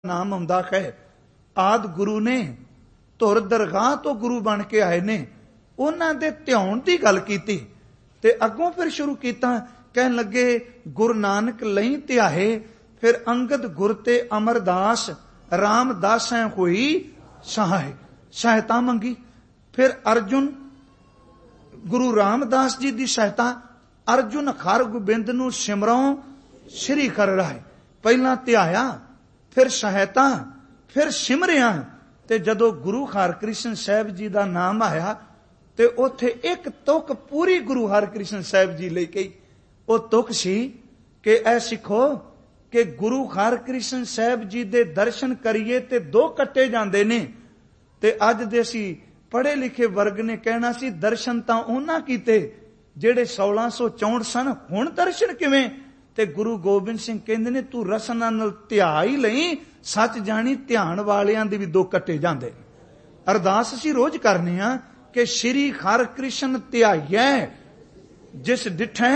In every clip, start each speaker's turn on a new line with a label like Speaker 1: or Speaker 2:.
Speaker 1: नाम आउंदा है। आद गुरु ने धुर दरगाह तो गुरु बन के आए ने, उन्हां दे ध्यान की गल कीती ते अगों फिर शुरू कीता। कहन लगे गुरु नानक लई ध्याए, फिर अंगद गुर ते अमरदास रामदास हुई सहाय, सहायता मंगी। फिर अर्जुन गुरु रामदास जी की सहायता, अर्जुन हर गोबिंद नूं सिमरों श्री कर रहा है। पहला ध्याया, फिर सहायता, फिर सिमरिया। ते जदों गुरु हरकृष्ण साहब जी का नाम आया ते उथे एक तुक पूरी गुरु हरकृष्ण साहब जी ले गई। वो तुक सी कि ऐ सिखो कि गुरु हरकृष्ण साहब जी दे दर्शन करिए ते दो कट्टे जांदे ने। ते अज दे असी पढ़े लिखे वर्ग ने कहना सी दर्शन तां उन्हां कीते जेड़े 1664 सन, हुण दर्शन किवें? ते गुरु गोबिंद सिंह कहंदे ने तू रसना नाल ध्या ही लई, सच जानी ध्यान वालियां दे भी दो कट्टे जांदे। अरदास असी रोज करने आ कि श्री हरकृष्ण ध्याइए जिस डिठै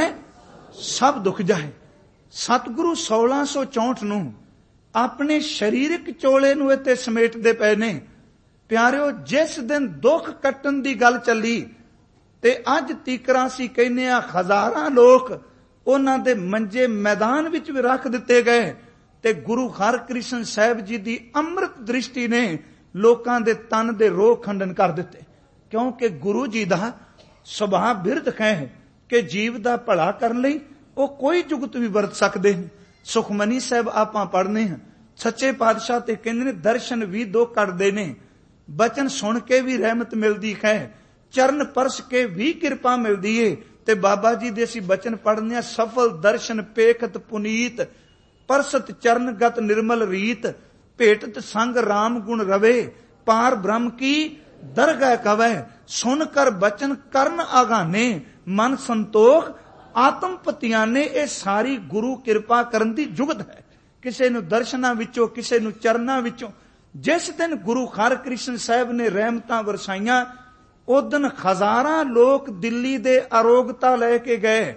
Speaker 1: सब दुख जाए। सतगुरु 1664 नूं अपने शरीरक चोले नूं इत्थे समेटदे पए ने। प्यारिओ, जिस दिन दुख कट्टन दी गल चली ते अज तीकरा सी कहने आ हजारां लोक उन्हां दे मंजे मैदान विच भी रख दिते गए ते गुरु हरकृष्ण साहब जी दी अमृत दृष्टि ने लोकां दे तन दे रोग खंडन कर दिते। क्योंकि गुरु जी दा सुभाव बिरध है कि जीव दा भला करन लई वो कोई जुगत भी वरत सकदे हैं। सुखमनी साहब आपां पढ़ने हैं, सच्चे पातशाह ते कहंदे ने दर्शन भी दो कटदे ने, बचन सुन के भी रहमत मिलदी है, चरण परस के भी कृपा मिलदी है। ते बाबा जी दे असी बचन पढ़ने, सफल दर्शन पेखत पुनीत, परसत चरणगत निर्मल रीत, भेटत संग राम गुण रवे, पार ब्रह्म की दरगह कवै, सुन कर बचन करन आगाने, मन संतोख आत्म पतियाने। ये सारी गुरु कृपा करन दी जुगत है। किसे नूं दर्शनां विचों, किसे नूं चरनां विचों। जिस दिन गुरु हरकृष्ण साहब ने रहमतां वरसाईयां, उस दिन हजारां लोग दिल्ली दे अरोगता लेके गए।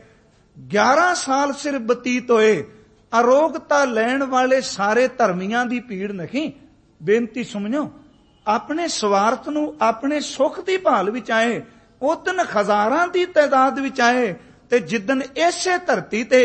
Speaker 1: 11 साल सिर बतीत होए। अरोगता लैण वाले सारे धर्मियां दी भीड़ नहीं। बेनती सुमझो, अपने स्वार्थ नूं अपने सुख दी भाल विच आए, उस दिन हजारां दी तादाद विच आए। ते जिदन इसे धरती ते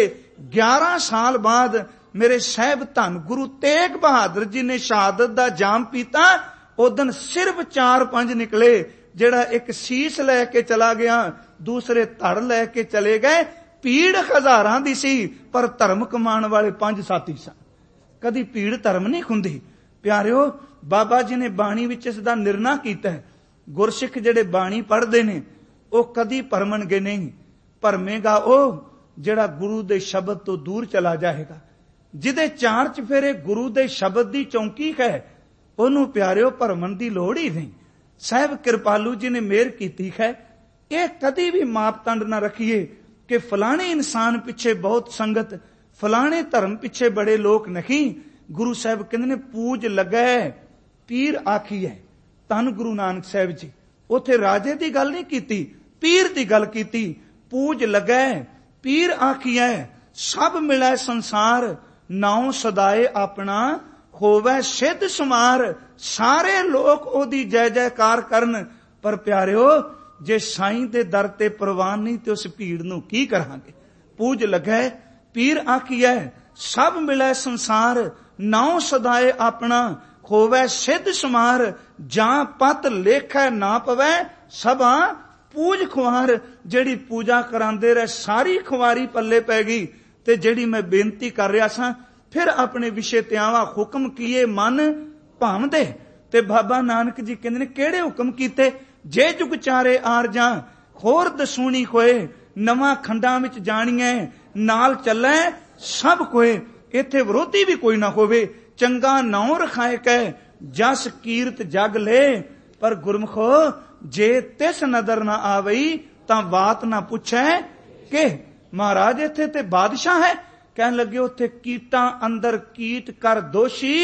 Speaker 1: 11 साल बाद मेरे साहब धन गुरु तेग बहादुर जी ने शहादत दा जाम पीता, उस दिन सिर्फ 4-5 निकले। जेड़ा एक शीश लैके चला गया, दूसरे धड़ लैके चले गए। भीड़ हजारां दी सी, पर धर्म कमाण वाले 5 साथी सन। कदी भीड़ धर्म नहीं खुंदी। प्यारिओ, बाबा जी ने बाणी विच इस दा निर्णय कीता है। गुरसिख जेड़े बाणी पढ़दे ने वो कदी भरमणगे नहीं। भरमेगा वो जेड़ा गुरु दे शब्द तो दूर चला जाएगा। जिदे 4 चफेरे गुरु दे शब्द दी चौंकी है, ओनू प्यारिओ भरमण दी लोड़ ही नहीं। साहब कृपालू जी ने मेहर कीती है। ये कदी भी मापदंड ना रखिए कि फलाने इंसान पिछे बहुत संगत, फलाने धर्म पिछे बड़े लोग नहीं। गुरु साहब कहंदे ने पूज लगे पीर आखी है। धन गुरु नानक साहब जी उथे राजे की गल नहीं कीती, पीर की गल कीती। पूज लगे पीर आखी है, सब मिले संसार, नाउ सदाए अपना होवे सिद्ध सुमार। सारे लोग ओदी जय जयकार करन, पर प्यारिओ जे साईं दे दर ते प्रवान नहीं ते उस भीड़ नूं की करांगे। पूज लगे पीर आखिए, सब मिले संसार, नाउ सदाए अपना होवे सिद्ध सुमार। जां पत लेखै ना पवै, सबा पूज खुआर। जेड़ी पूजा करांदे रहे सारी खुआरी पल्ले पै गई। ते जेड़ी मैं बेनती कर रहा सा, फिर अपने विषय ते आवा। हुक्म किए मन भावदे। ते बाबा नानक जी कहंदे ने किहड़े हुक्म कीते? जे जुग चारे आर जां होर दसूणी कोए, नवां खंडां विच जाणीए, नाल चलै सब कोए। इत्थे विरोधी भी कोई ना होवे। चंगा नाउं रखाए कै, जस कीरत जग ले। पर गुरमुखो, जे तिस नदर ना आवई तां बात ना पुछै कि महाराज इत्थे ते बादशाह है। कहन लगे उत्थे कीटां अंदर कीट कर दोषी,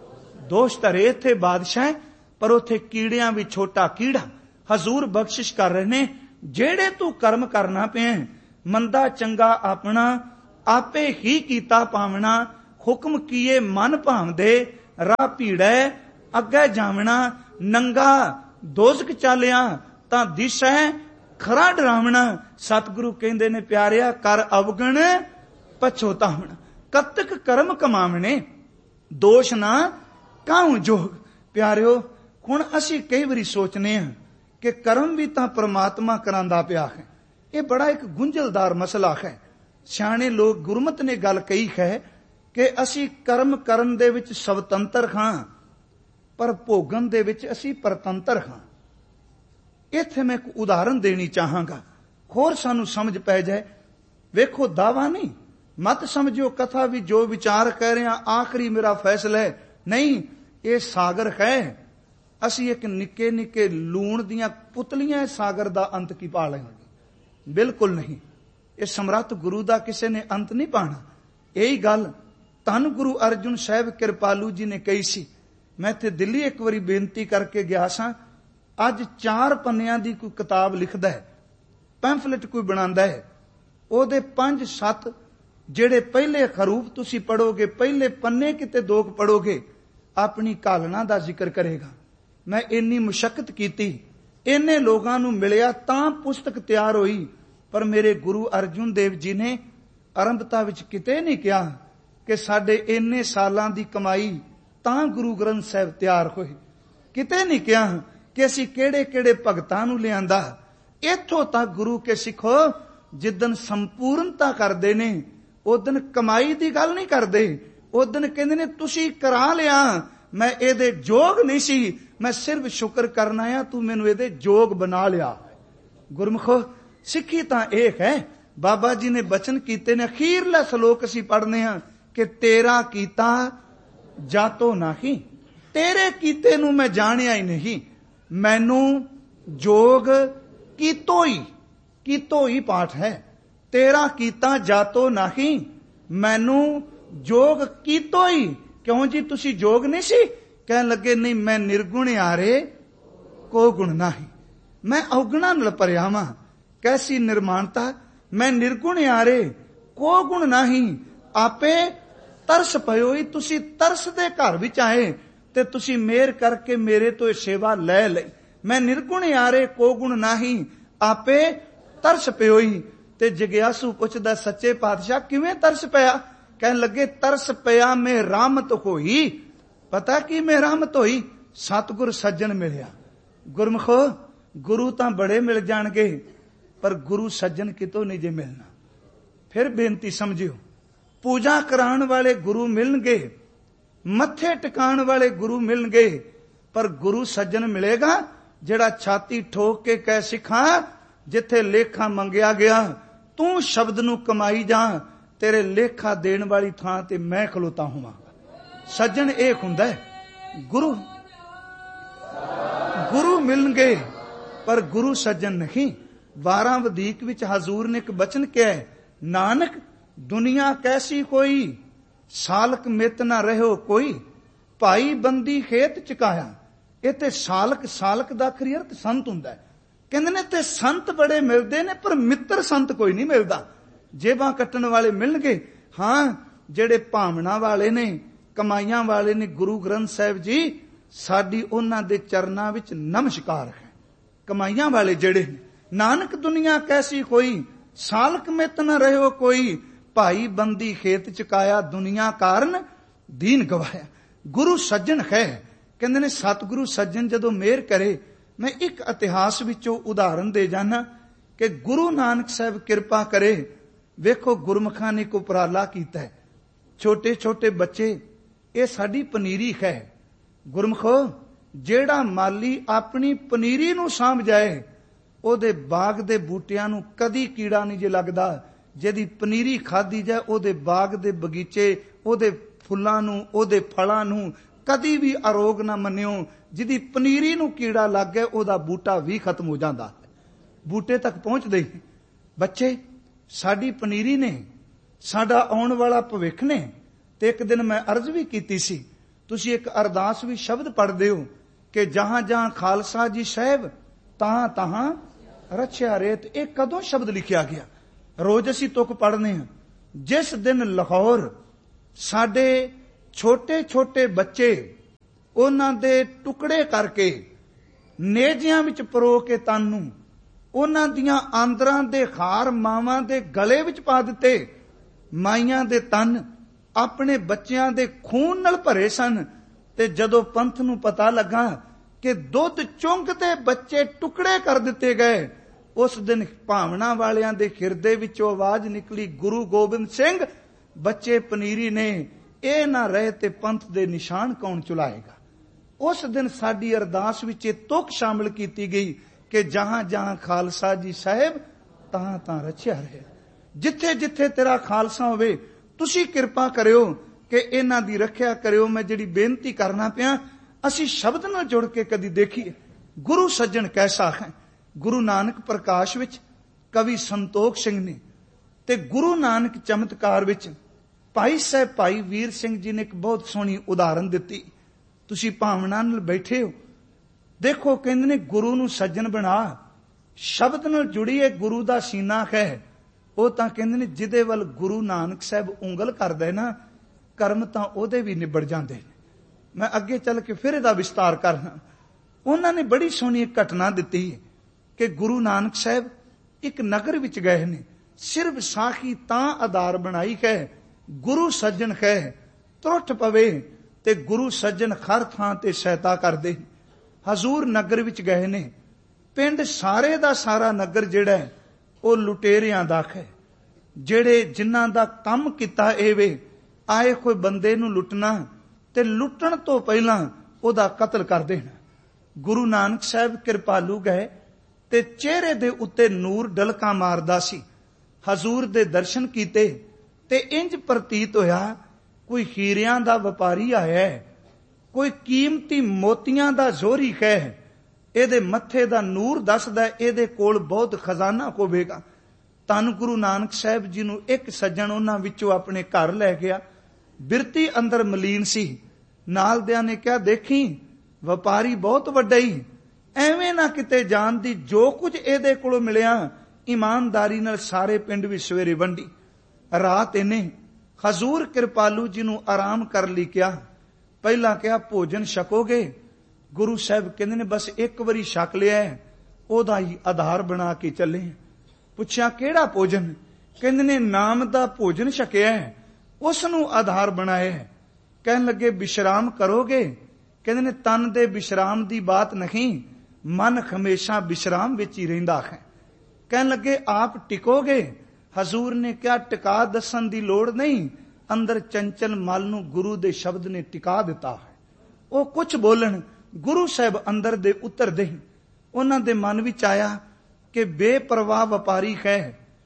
Speaker 1: दोष धरे थे बादशाह, पर उत्थे कीड़ियां भी छोटा कीड़ा। हजूर बख्शिश कर रहे ने, जेड़े तू कर्म करना पे मंदा चंगा अपना आपे ही कीता पावना। हुक्म किए मन भावदे, ਰਾਹ ਭੀੜੈ ਅੱਗੇ ਜਾਵਣਾ, ਨੰਗਾ ਦੋਜ਼ਖ ਚਾਲਿਆ ਤਾਂ ਦਿਸੈ ਖਰਾ ਡਰਾਵਣਾ। ਸਤਿਗੁਰੂ ਕਹਿੰਦੇ ਨੇ ਪਿਆਰਿਆ, ਕਰ ਅਵਗਣ ਪਛੋਤਾਵਣ, ਕਤਕ ਕਰਮ ਕਮਾਵਣੇ, ਦੋਸ਼ ਨਾ ਕਾਹੂ ਜੋਗ। ਪਿਆਰਿਓ, ਹੁਣ ਅਸੀਂ ਕਈ ਵਾਰੀ ਸੋਚਨੇ ਹਾਂ ਕਿ ਕਰਮ ਵੀ ਤਾਂ ਪ੍ਰਮਾਤਮਾ ਕਰਾਂਦਾ ਪਿਆ ਹੈ। ਇਹ ਬੜਾ ਇੱਕ ਗੁੰਝਲਦਾਰ ਮਸਲਾ ਹੈ। ਸਿਆਣੇ ਲੋਕ ਗੁਰਮਤਿ ਨੇ ਗੱਲ ਕਹੀ ਹੈ ਕਿ ਅਸੀਂ ਕਰਮ ਕਰਨ ਦੇ ਵਿੱਚ ਸਵਤੰਤਰ ਹਾਂ, ਪਰ ਭੋਗਣ ਦੇ ਵਿੱਚ ਅਸੀਂ ਪਰਤੰਤਰ ਹਾਂ। ਇੱਥੇ ਮੈਂ ਇੱਕ ਉਦਾਹਰਨ ਦੇਣੀ ਚਾਹਾਂਗਾ, ਹੋਰ ਸਾਨੂੰ ਸਮਝ ਪੈ ਜਾਏ। ਵੇਖੋ, ਦਾਵਾ ਨਹੀਂ, ਮਤ ਸਮਝਿਓ ਕਥਾ ਵੀ ਜੋ ਵਿਚਾਰ ਕਹਿ ਰਿਹਾ ਆਖਰੀ ਮੇਰਾ ਫੈਸਲਾ ਹੈ, ਨਹੀਂ। ਇਹ ਸਾਗਰ ਹੈ, ਅਸੀਂ ਇੱਕ ਨਿੱਕੇ ਨਿੱਕੇ ਲੂਣ ਦੀਆਂ ਪੁਤਲੀਆਂ ਸਾਗਰ ਦਾ ਅੰਤ ਕੀ ਪਾ ਲਵਾਂਗੇ? ਬਿਲਕੁਲ ਨਹੀਂ। ਇਹ ਸਮਰੱਥ ਗੁਰੂ ਦਾ ਕਿਸੇ ਨੇ ਅੰਤ ਨਹੀਂ ਪਾਣਾ। ਇਹੀ ਗੱਲ ਧੰਨ ਗੁਰੂ ਅਰਜੁਨ ਸਾਹਿਬ ਕਿਰਪਾਲੂ ਜੀ ਨੇ ਕਹੀ ਸੀ। ਮੈਂ ਇੱਥੇ ਦਿੱਲੀ ਇੱਕ ਵਾਰੀ ਬੇਨਤੀ ਕਰਕੇ ਗਿਆ ਸਾਂ। ਅੱਜ 4 ਪੰਨਿਆਂ ਦੀ ਕੋਈ ਕਿਤਾਬ ਲਿਖਦਾ ਹੈ, ਪੈਂਫਲੇਟ ਕੋਈ ਬਣਾਉਂਦਾ ਹੈ, ਉਹਦੇ 5-7 ਜਿਹੜੇ ਪਹਿਲੇ ਖਰੂਫ ਤੁਸੀਂ ਪੜੋਗੇ, ਪਹਿਲੇ ਪੰਨੇ ਕਿਤੇ 2 ਪੜੋਗੇ, ਆਪਣੀ ਕਾਲਣਾ ਦਾ ਜ਼ਿਕਰ ਕਰੇਗਾ। ਮੈਂ ਇੰਨੀ ਮੁਸ਼ੱਕਤ ਕੀਤੀ, ਇੰਨੇ ਲੋਕਾਂ ਨੂੰ ਮਿਲਿਆ ਤਾਂ ਪੁਸਤਕ ਤਿਆਰ ਹੋਈ। ਪਰ ਮੇਰੇ ਗੁਰੂ ਅਰਜੁਨ ਦੇਵ ਜੀ ਨੇ ਆਰੰਭਤਾ ਵਿੱਚ ਕਿਤੇ ਨਹੀਂ ਕਿਹਾ ਕਿ ਸਾਡੇ ਇੰਨੇ ਸਾਲਾਂ ਦੀ ਕਮਾਈ ਤਾਂ ਗੁਰੂ ਗ੍ਰੰਥ ਸਾਹਿਬ ਤਿਆਰ ਹੋਏ। ਕਿਤੇ ਨਹੀਂ ਕਿਹਾ ਕਿ ਅਸੀਂ ਕਿਹੜੇ ਕਿਹੜੇ ਭਗਤਾਂ ਨੂੰ ਲਿਆਂਦਾ। ਇੱਥੋਂ ਤੱਕ ਗੁਰੂ ਕੇ ਸਿੱਖੋ, ਜਿੱਦਨ ਸੰਪੂਰਨਤਾ ਕਰਦੇ ਨੇ ਉਦਨ ਕਮਾਈ ਦੀ ਗੱਲ ਨਹੀਂ ਕਰਦੇ। ਉਦਨ ਕਹਿੰਦੇ ਨੇ ਤੁਸੀਂ ਕਰਾ ਲਿਆ, ਮੈਂ ਇਹਦੇ ਯੋਗ ਨਹੀਂ ਸੀ, ਮੈਂ ਸਿਰਫ ਸ਼ੁਕਰ ਕਰਨਾ ਆ, ਤੂੰ ਮੈਨੂੰ ਇਹਦੇ ਯੋਗ ਬਣਾ ਲਿਆ। ਗੁਰਮੁਖੋ, ਸਿੱਖੀ ਤਾਂ ਇਹ ਹੈ, ਬਾਬਾ ਜੀ ਨੇ ਬਚਨ ਕੀਤੇ ਨੇ। ਅਖੀਰਲਾ ਸ਼ਲੋਕ ਅਸੀਂ ਪੜ੍ਹਨੇ ਹਾਂ ਕਿ ਤੇਰਾ ਕੀਤਾ ਜਾਤੋ ਨਹੀਂ, ਤੇਰੇ ਕੀਤੇ ਨੂੰ ਮੈਂ ਜਾਣਿਆ ਹੀ ਨਹੀਂ, ਮੈਨੂੰ ਜੋਗ ਕੀਤੋ ਹੀ ਪਾਠ ਹੈ। ਤੇਰਾ ਕੀਤਾ ਜਾਤੋ ਨਹੀਂ, ਮੈਨੂੰ ਜੋਗ ਕੀਤੋ ਹੀ। ਕਿਉਂ ਜੀ, ਤੁਸੀਂ ਜੋਗ ਨਹੀਂ ਸੀ? ਕਹਿਣ ਲੱਗੇ ਨਹੀਂ, ਮੈਂ ਨਿਰਗੁਣ ਆਰੇ ਕੋ ਗੁਣ ਨਹੀਂ, ਮੈਂ ਔਗਣਾ ਨਾਲ ਭਰਿਆ ਵਾਂ। ਕੈਸੀ ਨਿਰਮਾਨਤਾ, ਮੈਂ ਨਿਰਗੁਣ ਆਰੇ ਕੋ ਗੁਣ ਨਹੀਂ, ਆਪੇ ਤਰਸ ਪਇਓ। ਤੁਸੀਂ ਤਰਸ ਦੇ ਘਰ ਵਿੱਚ ਆਏ ਤੇ ਤੁਸੀਂ ਮਿਹਰ ਕਰਕੇ ਮੇਰੇ ਤੋਂ ਇਹ ਸੇਵਾ ਲੈ ਲਈ। ਮੈਂ ਨਿਰਗੁਣ ਆਰੇ ਕੋ ਗੁਣ ਨਹੀਂ, ਆਪੇ ਤਰਸ ਪਇਓ। ਤੇ ਜਗਿਆਸੂ ਪੁੱਛਦਾ, ਸੱਚੇ ਪਾਤਸ਼ਾਹ ਕਿਵੇਂ ਤਰਸ ਪਿਆ? ਕਹਿਣ ਲੱਗੇ, ਤਰਸ ਪਿਆ ਮੈਂ ਰਹਿਮਤ ਹੋਈ। ਪਤਾ ਕੀ ਮੈਂ ਰਹਿਮਤ ਹੋਈ? ਸਤਿਗੁਰ ਸੱਜਣ ਮਿਲਿਆ। ਗੁਰਮੁਖੋ, ਗੁਰੂ ਤਾਂ ਬੜੇ ਮਿਲ ਜਾਣਗੇ, ਪਰ ਗੁਰੂ ਸੱਜਣ ਕਿਤੋਂ ਨਹੀਂ ਜੇ ਮਿਲਣਾ। ਫਿਰ ਬੇਨਤੀ ਸਮਝਿਓ, ਪੂਜਾ ਕਰਾਉਣ ਵਾਲੇ ਗੁਰੂ ਮਿਲਣਗੇ, ਮੱਥੇ ਟਿਕਾਉਣ ਵਾਲੇ ਗੁਰੂ ਮਿਲਣਗੇ, ਪਰ ਗੁਰੂ ਸੱਜਣ ਮਿਲੇਗਾ ਜਿਹੜਾ ਛਾਤੀ ਠੋਕ ਕੇ ਕਹਿ, ਸਿੱਖਾਂ ਜਿੱਥੇ ਲੇਖਾ ਮੰਗਿਆ ਗਿਆ ਤੂੰ ਸ਼ਬਦ ਨੂੰ ਕਮਾਈ ਜਾ, ਤੇਰੇ ਲੇਖਾ ਦੇਣ ਵਾਲੀ ਥਾਂ ਤੇ ਮੈਂ ਖਲੋਤਾ ਹੋਵਾਂ। ਸੱਜਣ ਇਹ ਹੁੰਦਾ ਹੈ। ਗੁਰੂ ਮਿਲਣਗੇ, ਪਰ ਗੁਰੂ ਸੱਜਣ ਨਹੀਂ। 12 ਵਧੀਕ ਵਿੱਚ ਹਜ਼ੂਰ ਨੇ ਇੱਕ ਬਚਨ ਕਿਹਾ ਹੈ, ਨਾਨਕ ਦੁਨੀਆ ਕੈਸੀ ਕੋਈ, ਸਾਲਕ ਮਿਤ ਨਾ ਰਹਿਓ ਕੋਈ, ਭਾਈ ਬੰਦੀ ਖੇਤ ਚੁਕਾਇਆ। ਇਹ ਤੇ ਸਾਲਕ ਦਾ ਅਖਰੀ ਅਰਥ ਸੰਤ ਹੁੰਦਾ ਹੈ। ਕਹਿੰਦੇ ਨੇ ਤੇ ਸੰਤ ਬੜੇ ਮਿਲਦੇ ਨੇ, ਪਰ ਮਿੱਤਰ ਸੰਤ ਕੋਈ ਨਹੀਂ ਮਿਲਦਾ। ਜੇਬਾਂ ਕੱਟਣ ਵਾਲੇ ਮਿਲਣਗੇ, ਹਾਂ, ਜਿਹੜੇ ਭਾਵਨਾ ਵਾਲੇ ਨੇ, ਕਮਾਈਆਂ ਵਾਲੇ ਨੇ। ਗੁਰੂ ਗ੍ਰੰਥ ਸਾਹਿਬ ਜੀ, ਸਾਡੀ ਉਹਨਾਂ ਦੇ ਚਰਨਾਂ ਵਿੱਚ ਨਮਸਕਾਰ ਹੈ। ਕਮਾਈਆਂ ਵਾਲੇ ਜਿਹੜੇ ਨੇ, ਨਾਨਕ ਦੁਨੀਆ ਕੈਸੀ ਕੋਈ, ਸਾਲਕ ਮਿਤ ਨਾ ਰਹਿਓ ਕੋਈ, ਭਾਈ ਬੰਦੀ ਖੇਤ ਚੁਕਾਇਆ, ਦੁਨੀਆ ਕਾਰਨ ਦੀਨ ਗਵਾਇਆ। ਗੁਰੂ ਸੱਜਣ ਹੈ। ਕਹਿੰਦੇ ਨੇ ਸਤਿਗੁਰੂ ਸੱਜਣ ਜਦੋਂ ਮਿਹਰ ਕਰੇ। ਮੈਂ ਇੱਕ ਇਤਿਹਾਸ ਵਿੱਚੋਂ ਉਦਾਹਰਨ ਦੇ ਜਾਣਾ ਕਿ ਗੁਰੂ ਨਾਨਕ ਸਾਹਿਬ ਕਿਰਪਾ ਕਰੇ। ਵੇਖੋ, ਗੁਰਮੁਖਾਂ ਨੇ ਇੱਕ ਉਪਰਾਲਾ ਕੀਤਾ ਹੈ। ਛੋਟੇ ਛੋਟੇ ਬੱਚੇ, ਇਹ ਸਾਡੀ ਪਨੀਰੀ ਹੈ। ਗੁਰਮੁਖੋ, ਜਿਹੜਾ ਮਾਲੀ ਆਪਣੀ ਪਨੀਰੀ ਨੂੰ ਸਾਂਭ ਜਾਏ, ਉਹਦੇ ਬਾਗ ਦੇ ਬੂਟਿਆਂ ਨੂੰ ਕਦੀ ਕੀੜਾ ਨਹੀਂ ਜੇ ਲੱਗਦਾ। ਜਿਹਦੀ ਪਨੀਰੀ ਖਾਧੀ ਜਾਏ, ਉਹਦੇ ਬਾਗ ਦੇ ਬਗੀਚੇ, ਉਹਦੇ ਫੁੱਲਾਂ ਨੂੰ, ਉਹਦੇ ਫਲਾਂ ਨੂੰ ਕਦੀ ਵੀ ਅਰੋਗ ਨਾ ਮੰਨਿਓ। ਜਿਹਦੀ ਪਨੀਰੀ ਨੂੰ ਕੀੜਾ ਲੱਗ ਗਿਆ, ਉਹਦਾ ਬੂਟਾ ਵੀ ਖਤਮ ਹੋ ਜਾਂਦਾ। ਬੂਟੇ ਤੱਕ ਪਹੁੰਚਦੇ ਹੀ। ਬੱਚੇ, ਸਾਡੀ ਪਨੀਰੀ ਨੇ, ਸਾਡਾ ਆਉਣ ਵਾਲਾ ਭਵਿੱਖ ਨੇ। ਤੇ ਇੱਕ ਦਿਨ ਮੈਂ ਅਰਜ਼ ਵੀ ਕੀਤੀ ਸੀ, ਤੁਸੀਂ ਇੱਕ ਅਰਦਾਸ ਵੀ ਸ਼ਬਦ ਪੜ੍ਹਦੇ ਹੋ ਕਿ ਜਹਾਂ ਜਹਾਂ ਖਾਲਸਾ ਜੀ ਸਾਹਿਬ, ਤਹਾਂ ਤਹਾਂ ਰਚਿਆ ਰੇਤ। ਇਹ ਕਦੋਂ ਸ਼ਬਦ ਲਿਖਿਆ ਗਿਆ? ਰੋਜ਼ ਅਸੀਂ ਤੁਕ ਪੜ੍ਹਨੇ ਹਾਂ। ਜਿਸ ਦਿਨ ਲਾਹੌਰ ਸਾਡੇ ਛੋਟੇ ਛੋਟੇ ਬੱਚੇ ਉਹਨਾਂ ਦੇ ਟੁਕੜੇ ਕਰਕੇ ਨੇਜਿਆਂ ਵਿੱਚ ਪਰੋ ਕੇ ਤਨ ਨੂੰ ਉਹਨਾਂ ਦੀਆਂ ਆਂਦਰਾਂ ਦੇ ਹਾਰ ਮਾਵਾਂ ਦੇ ਗਲੇ ਵਿੱਚ ਪਾ ਦਿੱਤੇ। ਮਾਈਆਂ ਦੇ ਤਨ ਆਪਣੇ ਬੱਚਿਆਂ ਦੇ ਖੂਨ ਨਾਲ ਭਰੇ ਸਨ, ਤੇ ਜਦੋਂ ਪੰਥ ਨੂੰ ਪਤਾ ਲੱਗਾ ਕਿ ਦੁੱਧ ਚੁੰਘਦੇ ਬੱਚੇ ਟੁਕੜੇ ਕਰ ਦਿੱਤੇ ਗਏ, ਉਸ ਦਿਨ ਭਾਵਨਾ ਵਾਲਿਆਂ ਦੇ ਹਿਰਦੇ ਵਿੱਚੋਂ ਆਵਾਜ਼ ਨਿਕਲੀ, ਗੁਰੂ ਗੋਬਿੰਦ ਸਿੰਘ ਬੱਚੇ ਪਨੀਰੀ ਨੇ, ਇਹ ਨਾ ਰਹੇ ਤੇ ਪੰਥ ਦੇ ਨਿਸ਼ਾਨ ਕੌਣ ਚੁਲਾਏਗਾ। ਉਸ ਦਿਨ ਸਾਡੀ ਅਰਦਾਸ ਵਿੱਚ ਇਹ ਤੁਕ ਸ਼ਾਮਿਲ ਕੀਤੀ ਗਈ ਕਿ ਜਹਾਂ ਜਹਾਂ ਖਾਲਸਾ ਜੀ ਸਾਹਿਬ ਤਾਂ ਤਾਂ ਰਚਿਆ ਰਹੇ। ਜਿੱਥੇ ਜਿੱਥੇ ਤੇਰਾ ਖਾਲਸਾ ਹੋਵੇ ਤੁਸੀਂ ਕਿਰਪਾ ਕਰਿਓ ਕਿ ਇਹਨਾਂ ਦੀ ਰੱਖਿਆ ਕਰਿਓ। ਮੈਂ ਜਿਹੜੀ ਬੇਨਤੀ ਕਰਨਾ ਪਿਆ, ਅਸੀਂ ਸ਼ਬਦ ਨਾਲ ਜੁੜ ਕੇ ਕਦੀ ਦੇਖੀਏ ਗੁਰੂ ਸੱਜਣ ਕੈਸਾ ਹੈ। ਗੁਰੂ ਨਾਨਕ ਪ੍ਰਕਾਸ਼ ਵਿੱਚ ਕਵੀ ਸੰਤੋਖ ਸਿੰਘ ਨੇ ਤੇ ਗੁਰੂ ਨਾਨਕ ਚਮਤਕਾਰ ਵਿੱਚ ਭਾਈ ਸਾਹਿਬ ਭਾਈ ਵੀਰ ਸਿੰਘ ਜੀ ਨੇ ਇੱਕ ਬਹੁਤ ਸੋਹਣੀ ਉਦਾਹਰਨ ਦਿੱਤੀ। ਤੁਸੀਂ ਭਾਵਨਾ ਨਾਲ ਬੈਠੇ ਹੋ, ਦੇਖੋ ਕਹਿੰਦੇ ਨੇ ਗੁਰੂ ਨੂੰ ਸੱਜਣ ਬਣਾ, ਸ਼ਬਦ ਨਾਲ ਜੁੜੀਏ ਗੁਰੂ ਦਾ ਸੀਨਾ ਹੈ। ਉਹ ਤਾਂ ਕਹਿੰਦੇ ਨੇ ਜਿਹਦੇ ਵੱਲ ਗੁਰੂ ਨਾਨਕ ਸਾਹਿਬ ਉਂਗਲ ਕਰਦਾ ਨਾ, ਕਰਮ ਤਾਂ ਉਹਦੇ ਵੀ ਨਿਬੜ ਜਾਂਦੇ ਨੇ। ਮੈਂ ਅੱਗੇ ਚੱਲ ਕੇ ਫਿਰ ਇਹਦਾ ਵਿਸਤਾਰ ਕਰਨਾ। ਉਹਨਾਂ ਨੇ ਬੜੀ ਸੋਹਣੀ ਇੱਕ ਘਟਨਾ ਦਿੱਤੀ ਕਿ ਗੁਰੂ ਨਾਨਕ ਸਾਹਿਬ ਇੱਕ ਨਗਰ ਵਿੱਚ ਗਏ ਨੇ, ਸਿਰਫ ਸਾਖੀ ਤਾਂ ਆਧਾਰ ਬਣਾਈ ਹੈ, ਗੁਰੂ ਸੱਜਣ ਹੈ ਤਰੁੱਠ ਪਵੇ ਤੇ ਗੁਰੂ ਸੱਜਣ ਹਰ ਥਾਂ ਤੇ ਸਹਾਇਤਾ ਕਰਦੇ। ਹਜ਼ੂਰ ਨਗਰ ਵਿੱਚ ਗਏ ਨੇ, ਪਿੰਡ ਸਾਰੇ ਦਾ ਸਾਰਾ ਨਗਰ ਜਿਹੜਾ ਉਹ ਲੁਟੇਰਿਆਂ ਦਾ ਹੈ, ਜਿਹੜੇ ਜਿਨ੍ਹਾਂ ਦਾ ਕੰਮ ਕੀਤਾ ਇਹ ਵੇ, ਆਏ ਕੋਈ ਬੰਦੇ ਨੂੰ ਲੁੱਟਣਾ ਤੇ ਲੁੱਟਣ ਤੋਂ ਪਹਿਲਾਂ ਉਹਦਾ ਕਤਲ ਕਰ ਦੇਣਾ। ਗੁਰੂ ਨਾਨਕ ਸਾਹਿਬ ਕਿਰਪਾਲੂ ਗਏ ਤੇ ਚਿਹਰੇ ਦੇ ਉੱਤੇ ਨੂਰ ਡਲਕਾ ਮਾਰਦਾ ਸੀ। ਹਜ਼ੂਰ ਦੇ ਦਰਸ਼ਨ ਕੀਤੇ ਤੇ ਇੰਜ ਪ੍ਰਤੀਤ ਹੋਇਆ ਕੋਈ ਹੀਰਿਆਂ ਦਾ ਵਪਾਰੀ ਆਇਆ ਹੈ, ਕੋਈ ਕੀਮਤੀ ਮੋਤੀਆਂ ਦਾ ਜ਼ੋਰੀ ਹੈ। ਇਹਦੇ ਮੱਥੇ ਦਾ ਨੂਰ ਦੱਸਦਾ ਇਹਦੇ ਕੋਲ ਬਹੁਤ ਖਜ਼ਾਨਾ ਹੋਵੇਗਾ। ਧੰਨ ਗੁਰੂ ਨਾਨਕ ਸਾਹਿਬ ਜੀ ਨੂੰ ਇੱਕ ਸੱਜਣ ਉਹਨਾਂ ਵਿੱਚੋਂ ਆਪਣੇ ਘਰ ਲੈ ਗਿਆ। ਬਿਰਤੀ ਅੰਦਰ ਮਲੀਨ ਸੀ। ਨਾਲ ਦਿਆਂ ਨੇ ਕਿਹਾ, ਦੇਖੀ ਵਪਾਰੀ ਬਹੁਤ ਵੱਡਾ ਹੀ, ਐਵੇਂ ਨਾ ਕਿਤੇ ਜਾਣ ਦੀ, ਜੋ ਕੁਝ ਇਹਦੇ ਕੋਲੋਂ ਮਿਲਿਆ ਇਮਾਨਦਾਰੀ ਨਾਲ ਸਾਰੇ ਪਿੰਡ ਵਿੱਚ ਸਵੇਰੇ ਵੰਡੀ। ਰਾਤ ਇਹਨੇ ਹਜ਼ੂਰ ਕਿਰਪਾਲੂ ਜੀ ਨੂੰ ਆਰਾਮ ਕਰਨ ਲਈ ਕਿਹਾ। ਪਹਿਲਾਂ ਕਿਹਾ ਭੋਜਨ ਛਕੋਗੇ? ਗੁਰੂ ਸਾਹਿਬ ਕਹਿੰਦੇ ਨੇ ਬਸ ਇੱਕ ਵਾਰੀ ਛਕ ਲਿਆ, ਉਹਦਾ ਹੀ ਆਧਾਰ ਬਣਾ ਕੇ ਚੱਲੇ। ਪੁੱਛਿਆ ਕਿਹੜਾ ਭੋਜਨ? ਕਹਿੰਦੇ ਨੇ ਨਾਮ ਦਾ ਭੋਜਨ ਛਕਿਆ, ਉਸ ਨੂੰ ਆਧਾਰ ਬਣਾਇਆ। ਕਹਿਣ ਲੱਗੇ ਵਿਸ਼ਰਾਮ ਕਰੋਗੇ? ਕਹਿੰਦੇ ਨੇ ਤਨ ਦੇ ਵਿਸ਼ਰਾਮ ਦੀ ਬਾਤ ਨਹੀਂ, ਮਨ ਹਮੇਸ਼ਾ ਵਿਸ਼ਰਾਮ ਵਿੱਚ ਹੀ ਰਹਿੰਦਾ ਹੈ। ਕਹਿਣ ਲੱਗੇ ਆਪ ਟਿਕੋਗੇ? ਹਜ਼ੂਰ ਨੇ ਕਿਹਾ ਟਿਕਾ ਦੱਸਣ ਦੀ ਲੋੜ ਨਹੀਂ, ਅੰਦਰ ਚੰਚਲ ਮਲ ਨੂੰ ਗੁਰੂ ਦੇ ਸ਼ਬਦ ਨੇ ਟਿਕਾ ਦਿੱਤਾ ਹੈ। ਉਹ ਕੁਝ ਬੋਲਣ, ਗੁਰੂ ਸਾਹਿਬ ਅੰਦਰ ਦੇ ਉਤਰਦੇ। ਉਹਨਾਂ ਦੇ ਮਨ ਵਿੱਚ ਆਇਆ ਕਿ ਬੇਪਰਵਾਹ ਵਪਾਰੀ ਹੈ,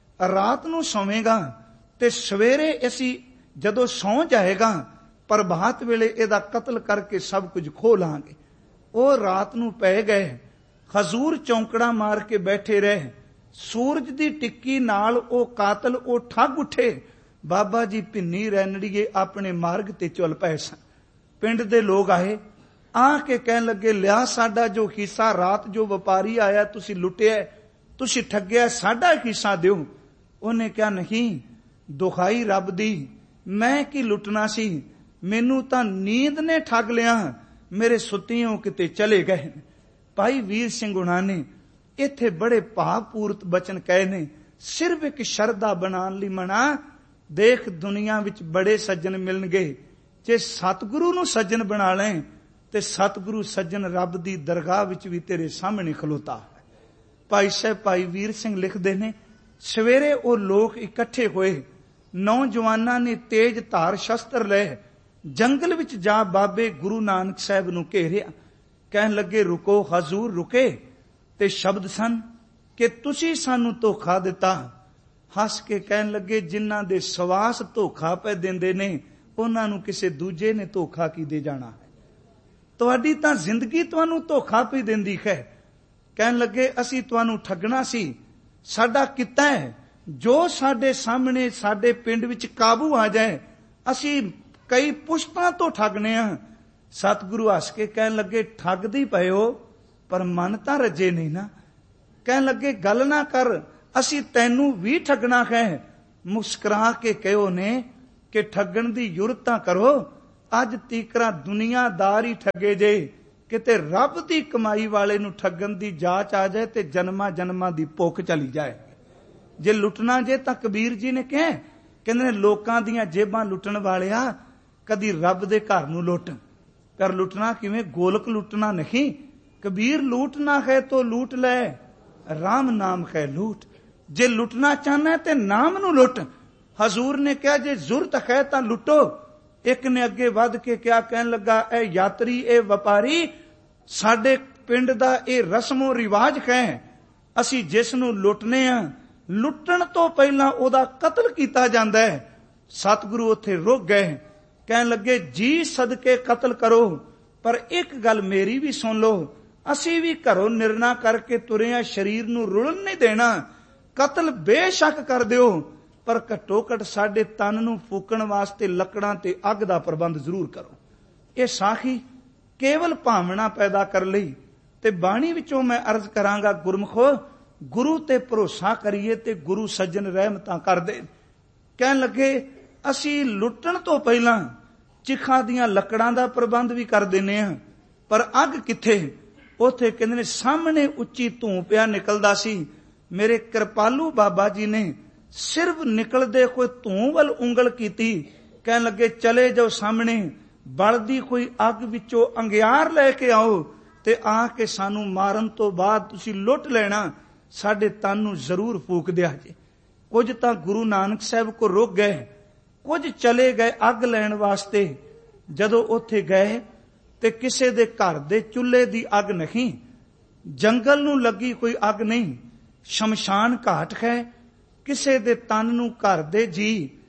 Speaker 1: ਰਾਤ ਨੂੰ ਸੌਵੇਗਾ ਤੇ ਸਵੇਰੇ ਅਸੀਂ ਜਦੋਂ ਸੌਂ ਜਾਏਗਾ ਪ੍ਰਭਾਤ ਵੇਲੇ ਇਹਦਾ ਕਤਲ ਕਰਕੇ ਸਭ ਕੁਝ ਖੋਹ ਲਾਂਗੇ। ਉਹ ਰਾਤ ਨੂੰ ਪੈ ਗਏ। ਹਜ਼ੂਰ ਚੌਂਕੜਾ ਮਾਰ ਕੇ ਬੈਠੇ ਰਹੇ। ਸੂਰਜ ਦੀ ਟਿੱਕੀ ਨਾਲ ਉਹ ਕਾਤਲ ਉਹ ਠੱਗ ਉੱਠੇ। ਬਾਬਾ ਜੀ ਭਿੰਨੀ ਰੈਣੜੀਏ ਆਪਣੇ ਮਾਰਗ ਤੇ ਚੱਲ ਪਏ ਸਨ। ਪਿੰਡ ਦੇ ਲੋਕ ਆਏ, ਆ ਕੇ ਕਹਿਣ ਲੱਗੇ ਲਿਆ ਸਾਡਾ ਜੋ ਹਿੱਸਾ, ਰਾਤ ਜੋ ਵਪਾਰੀ ਆਇਆ ਤੁਸੀਂ ਲੁੱਟਿਆ, ਤੁਸੀਂ ਠੱਗਿਆ, ਸਾਡਾ ਹਿੱਸਾ ਦਿਓ। ਉਹਨੇ ਕਿਹਾ ਨਹੀਂ, ਦੁਹਾਈ ਰੱਬ ਦੀ, ਮੈਂ ਕੀ ਲੁੱਟਣਾ ਸੀ, ਮੈਨੂੰ ਤਾਂ ਨੀਂਦ ਨੇ ਠੱਗ ਲਿਆ, ਮੇਰੇ ਸੁੱਤਿਓਂ ਕਿਤੇ ਚਲੇ ਗਏ। ਭਾਈ ਵੀਰ ਸਿੰਘ ਹੁਣਾਂ ਨੇ ਇੱਥੇ ਬੜੇ ਭਾਵਪੂਰਤ ਬਚਨ ਕਹੇ ਨੇ। ਸਿਰਫ ਇੱਕ ਸ਼ਰਧਾ ਬਣਾਉਣ ਲਈ ਮਨਾ, ਦੇਖ ਦੁਨੀਆ ਵਿੱਚ ਬੜੇ ਸੱਜਣ ਮਿਲਣਗੇ, ਜੇ ਸਤਿਗੁਰੂ ਨੂੰ ਸੱਜਣ ਬਣਾ ਲੈ ਤੇ ਸਤਿਗੁਰੂ ਸੱਜਣ ਰੱਬ ਦੀ ਦਰਗਾਹ ਵਿੱਚ ਵੀ ਤੇਰੇ ਸਾਹਮਣੇ ਖਲੋਤਾ ਹੈ। ਭਾਈ ਸਾਹਿਬ ਭਾਈ ਵੀਰ ਸਿੰਘ ਲਿਖਦੇ ਨੇ, ਸਵੇਰੇ ਉਹ ਲੋਕ ਇਕੱਠੇ ਹੋਏ। ਨੌਜਵਾਨਾਂ ਨੇ ਤੇਜ ਧਾਰ ਸ਼ਸਤਰ ਲਏ, ਜੰਗਲ ਵਿੱਚ ਜਾ ਬਾਬੇ ਗੁਰੂ ਨਾਨਕ ਸਾਹਿਬ ਨੂੰ ਘੇਰਿਆ। ਕਹਿਣ ਲੱਗੇ ਰੁਕੋ। ਹਜ਼ੂਰ ਰੁਕੇ ਤੇ ਸ਼ਬਦ ਸਨ ਕਿ ਤੁਸੀਂ ਸਾਨੂੰ ਧੋਖਾ ਦਿੱਤਾ। ਹੱਸ ਕੇ ਕਹਿਣ ਲੱਗੇ ਜਿਨ੍ਹਾਂ ਦੇ ਸਵਾਸ ਧੋਖਾ ਪੈ ਦਿੰਦੇ ਨੇ ਉਹਨਾਂ ਨੂੰ ਕਿਸੇ ਦੂਜੇ ਨੇ ਧੋਖਾ ਕੀ ਦੇ ਜਾਣਾ ਹੈ। ਤੁਹਾਡੀ ਤਾਂ ਜ਼ਿੰਦਗੀ ਤੁਹਾਨੂੰ ਧੋਖਾ ਪਈ ਦਿੰਦੀ ਹੈ। ਕਹਿਣ ਲੱਗੇ ਅਸੀਂ ਤੁਹਾਨੂੰ ਠੱਗਣਾ ਸੀ, ਸਾਡਾ ਕਿੱਤਾ ਹੈ ਜੋ ਸਾਡੇ ਸਾਹਮਣੇ ਸਾਡੇ ਪਿੰਡ ਵਿੱਚ ਕਾਬੂ ਆ ਜਾਏ, ਅਸੀਂ ਕਈ ਪੁਸ਼ਤਾਂ ਤੋਂ ਠੱਗਨੇ ਆ। ਸਤਿਗੁਰੂ ਹੱਸ ਕੇ ਕਹਿਣ ਲੱਗੇ ਠੱਗਦੀ ਪਏ ਹੋ ਪਰ ਮਨ ਤਾਂ ਰੱਜੇ ਨਹੀਂ ਨਾ। ਕਹਿਣ ਲੱਗੇ ਗੱਲ ਨਾ ਕਰ, ਅਸੀਂ ਤੈਨੂੰ ਵੀ ਠੱਗਣਾ ਹੈ। ਮੁਸਕਰਾ ਕੇ ਕਹਿਓ ਨੇ ਕਿ ਠੱਗਣ ਦੀ ਜੁਰਤ ਤਾਂ ਕਰੋ, अज तीकरा दुनियादार ही ठगे जे, किते रब दी कमाई वाले नूं ठगन दी जाच आ जाए ते जन्मा जन्मा दी भुख चली जाए। जे लुटना जे तां कबीर जी ने कहा, कहंदे ने लोकां दियां जेबां लुटण वालिया कदी रब दे घर नूं लुट, पर लुटना किवें? गोलक लुटना नहीं। कबीर लूट ना है तो लूट ले, राम नाम है लूट। जे लुटना चाहना ते नाम नूं लुट। हजूर ने कहा जे जुरत है तां लुटो। एक ने अगे वध के क्या कहन लगा, ए यात्री ए व्यापारी, साडे पिंड दा ए रस्मो रिवाज है, असी जिस नूं लुटने आ लुटण तो पहला ओदा कतल कीता जांदा है। सतगुरु उत्थे रुक गए, कहन लगे जी सदके कतल करो, पर एक गल मेरी भी सुन लो, असी भी घरों निर्णय करके तुरे आ, शरीर नूं रुलन नहीं देना। कतल बेशक कर दिओ, पर घट्टो घट साडे तन नूं फूकण वास्ते लकड़ां ते अग दा प्रबंध जरूर करो। ये साखी केवल भावना पैदा कर लई। ते बाणी विचों मैं अर्ज करांगा, गुरमुखो गुरु ते भरोसा करिए ते गुरु सज्जन रहमतां कर दे। कहन लगे असी लुटण तो पहला चिखा दियां लकड़ां दा प्रबंध भी कर देने आ, पर अग किथे? उथे कहंदे ने सामने उच्ची धूं पिया निकलदा सी। मेरे कृपालू बाबा जी ने सिर्फ निकलदे कोई धूं वल उंगल कीती, कहन लगे चले जाओ सामने बलदी कोई अग विचों अंगियार लैके आओ ते आके सानू मारन तो बाद तुसी लुट लेना, साडे तन नूं जरूर फूक दिया जे। कुछ तां गुरु नानक साहब को रुक गए, कुछ चले गए अग लैण वास्ते। जदों उत्थे गए ते किसे दे घर दे चुल्हे दी अग नहीं, जंगल नूं लगी कोई अग नहीं, शमशान घाट है। किसे दे तन नूं घर दे जी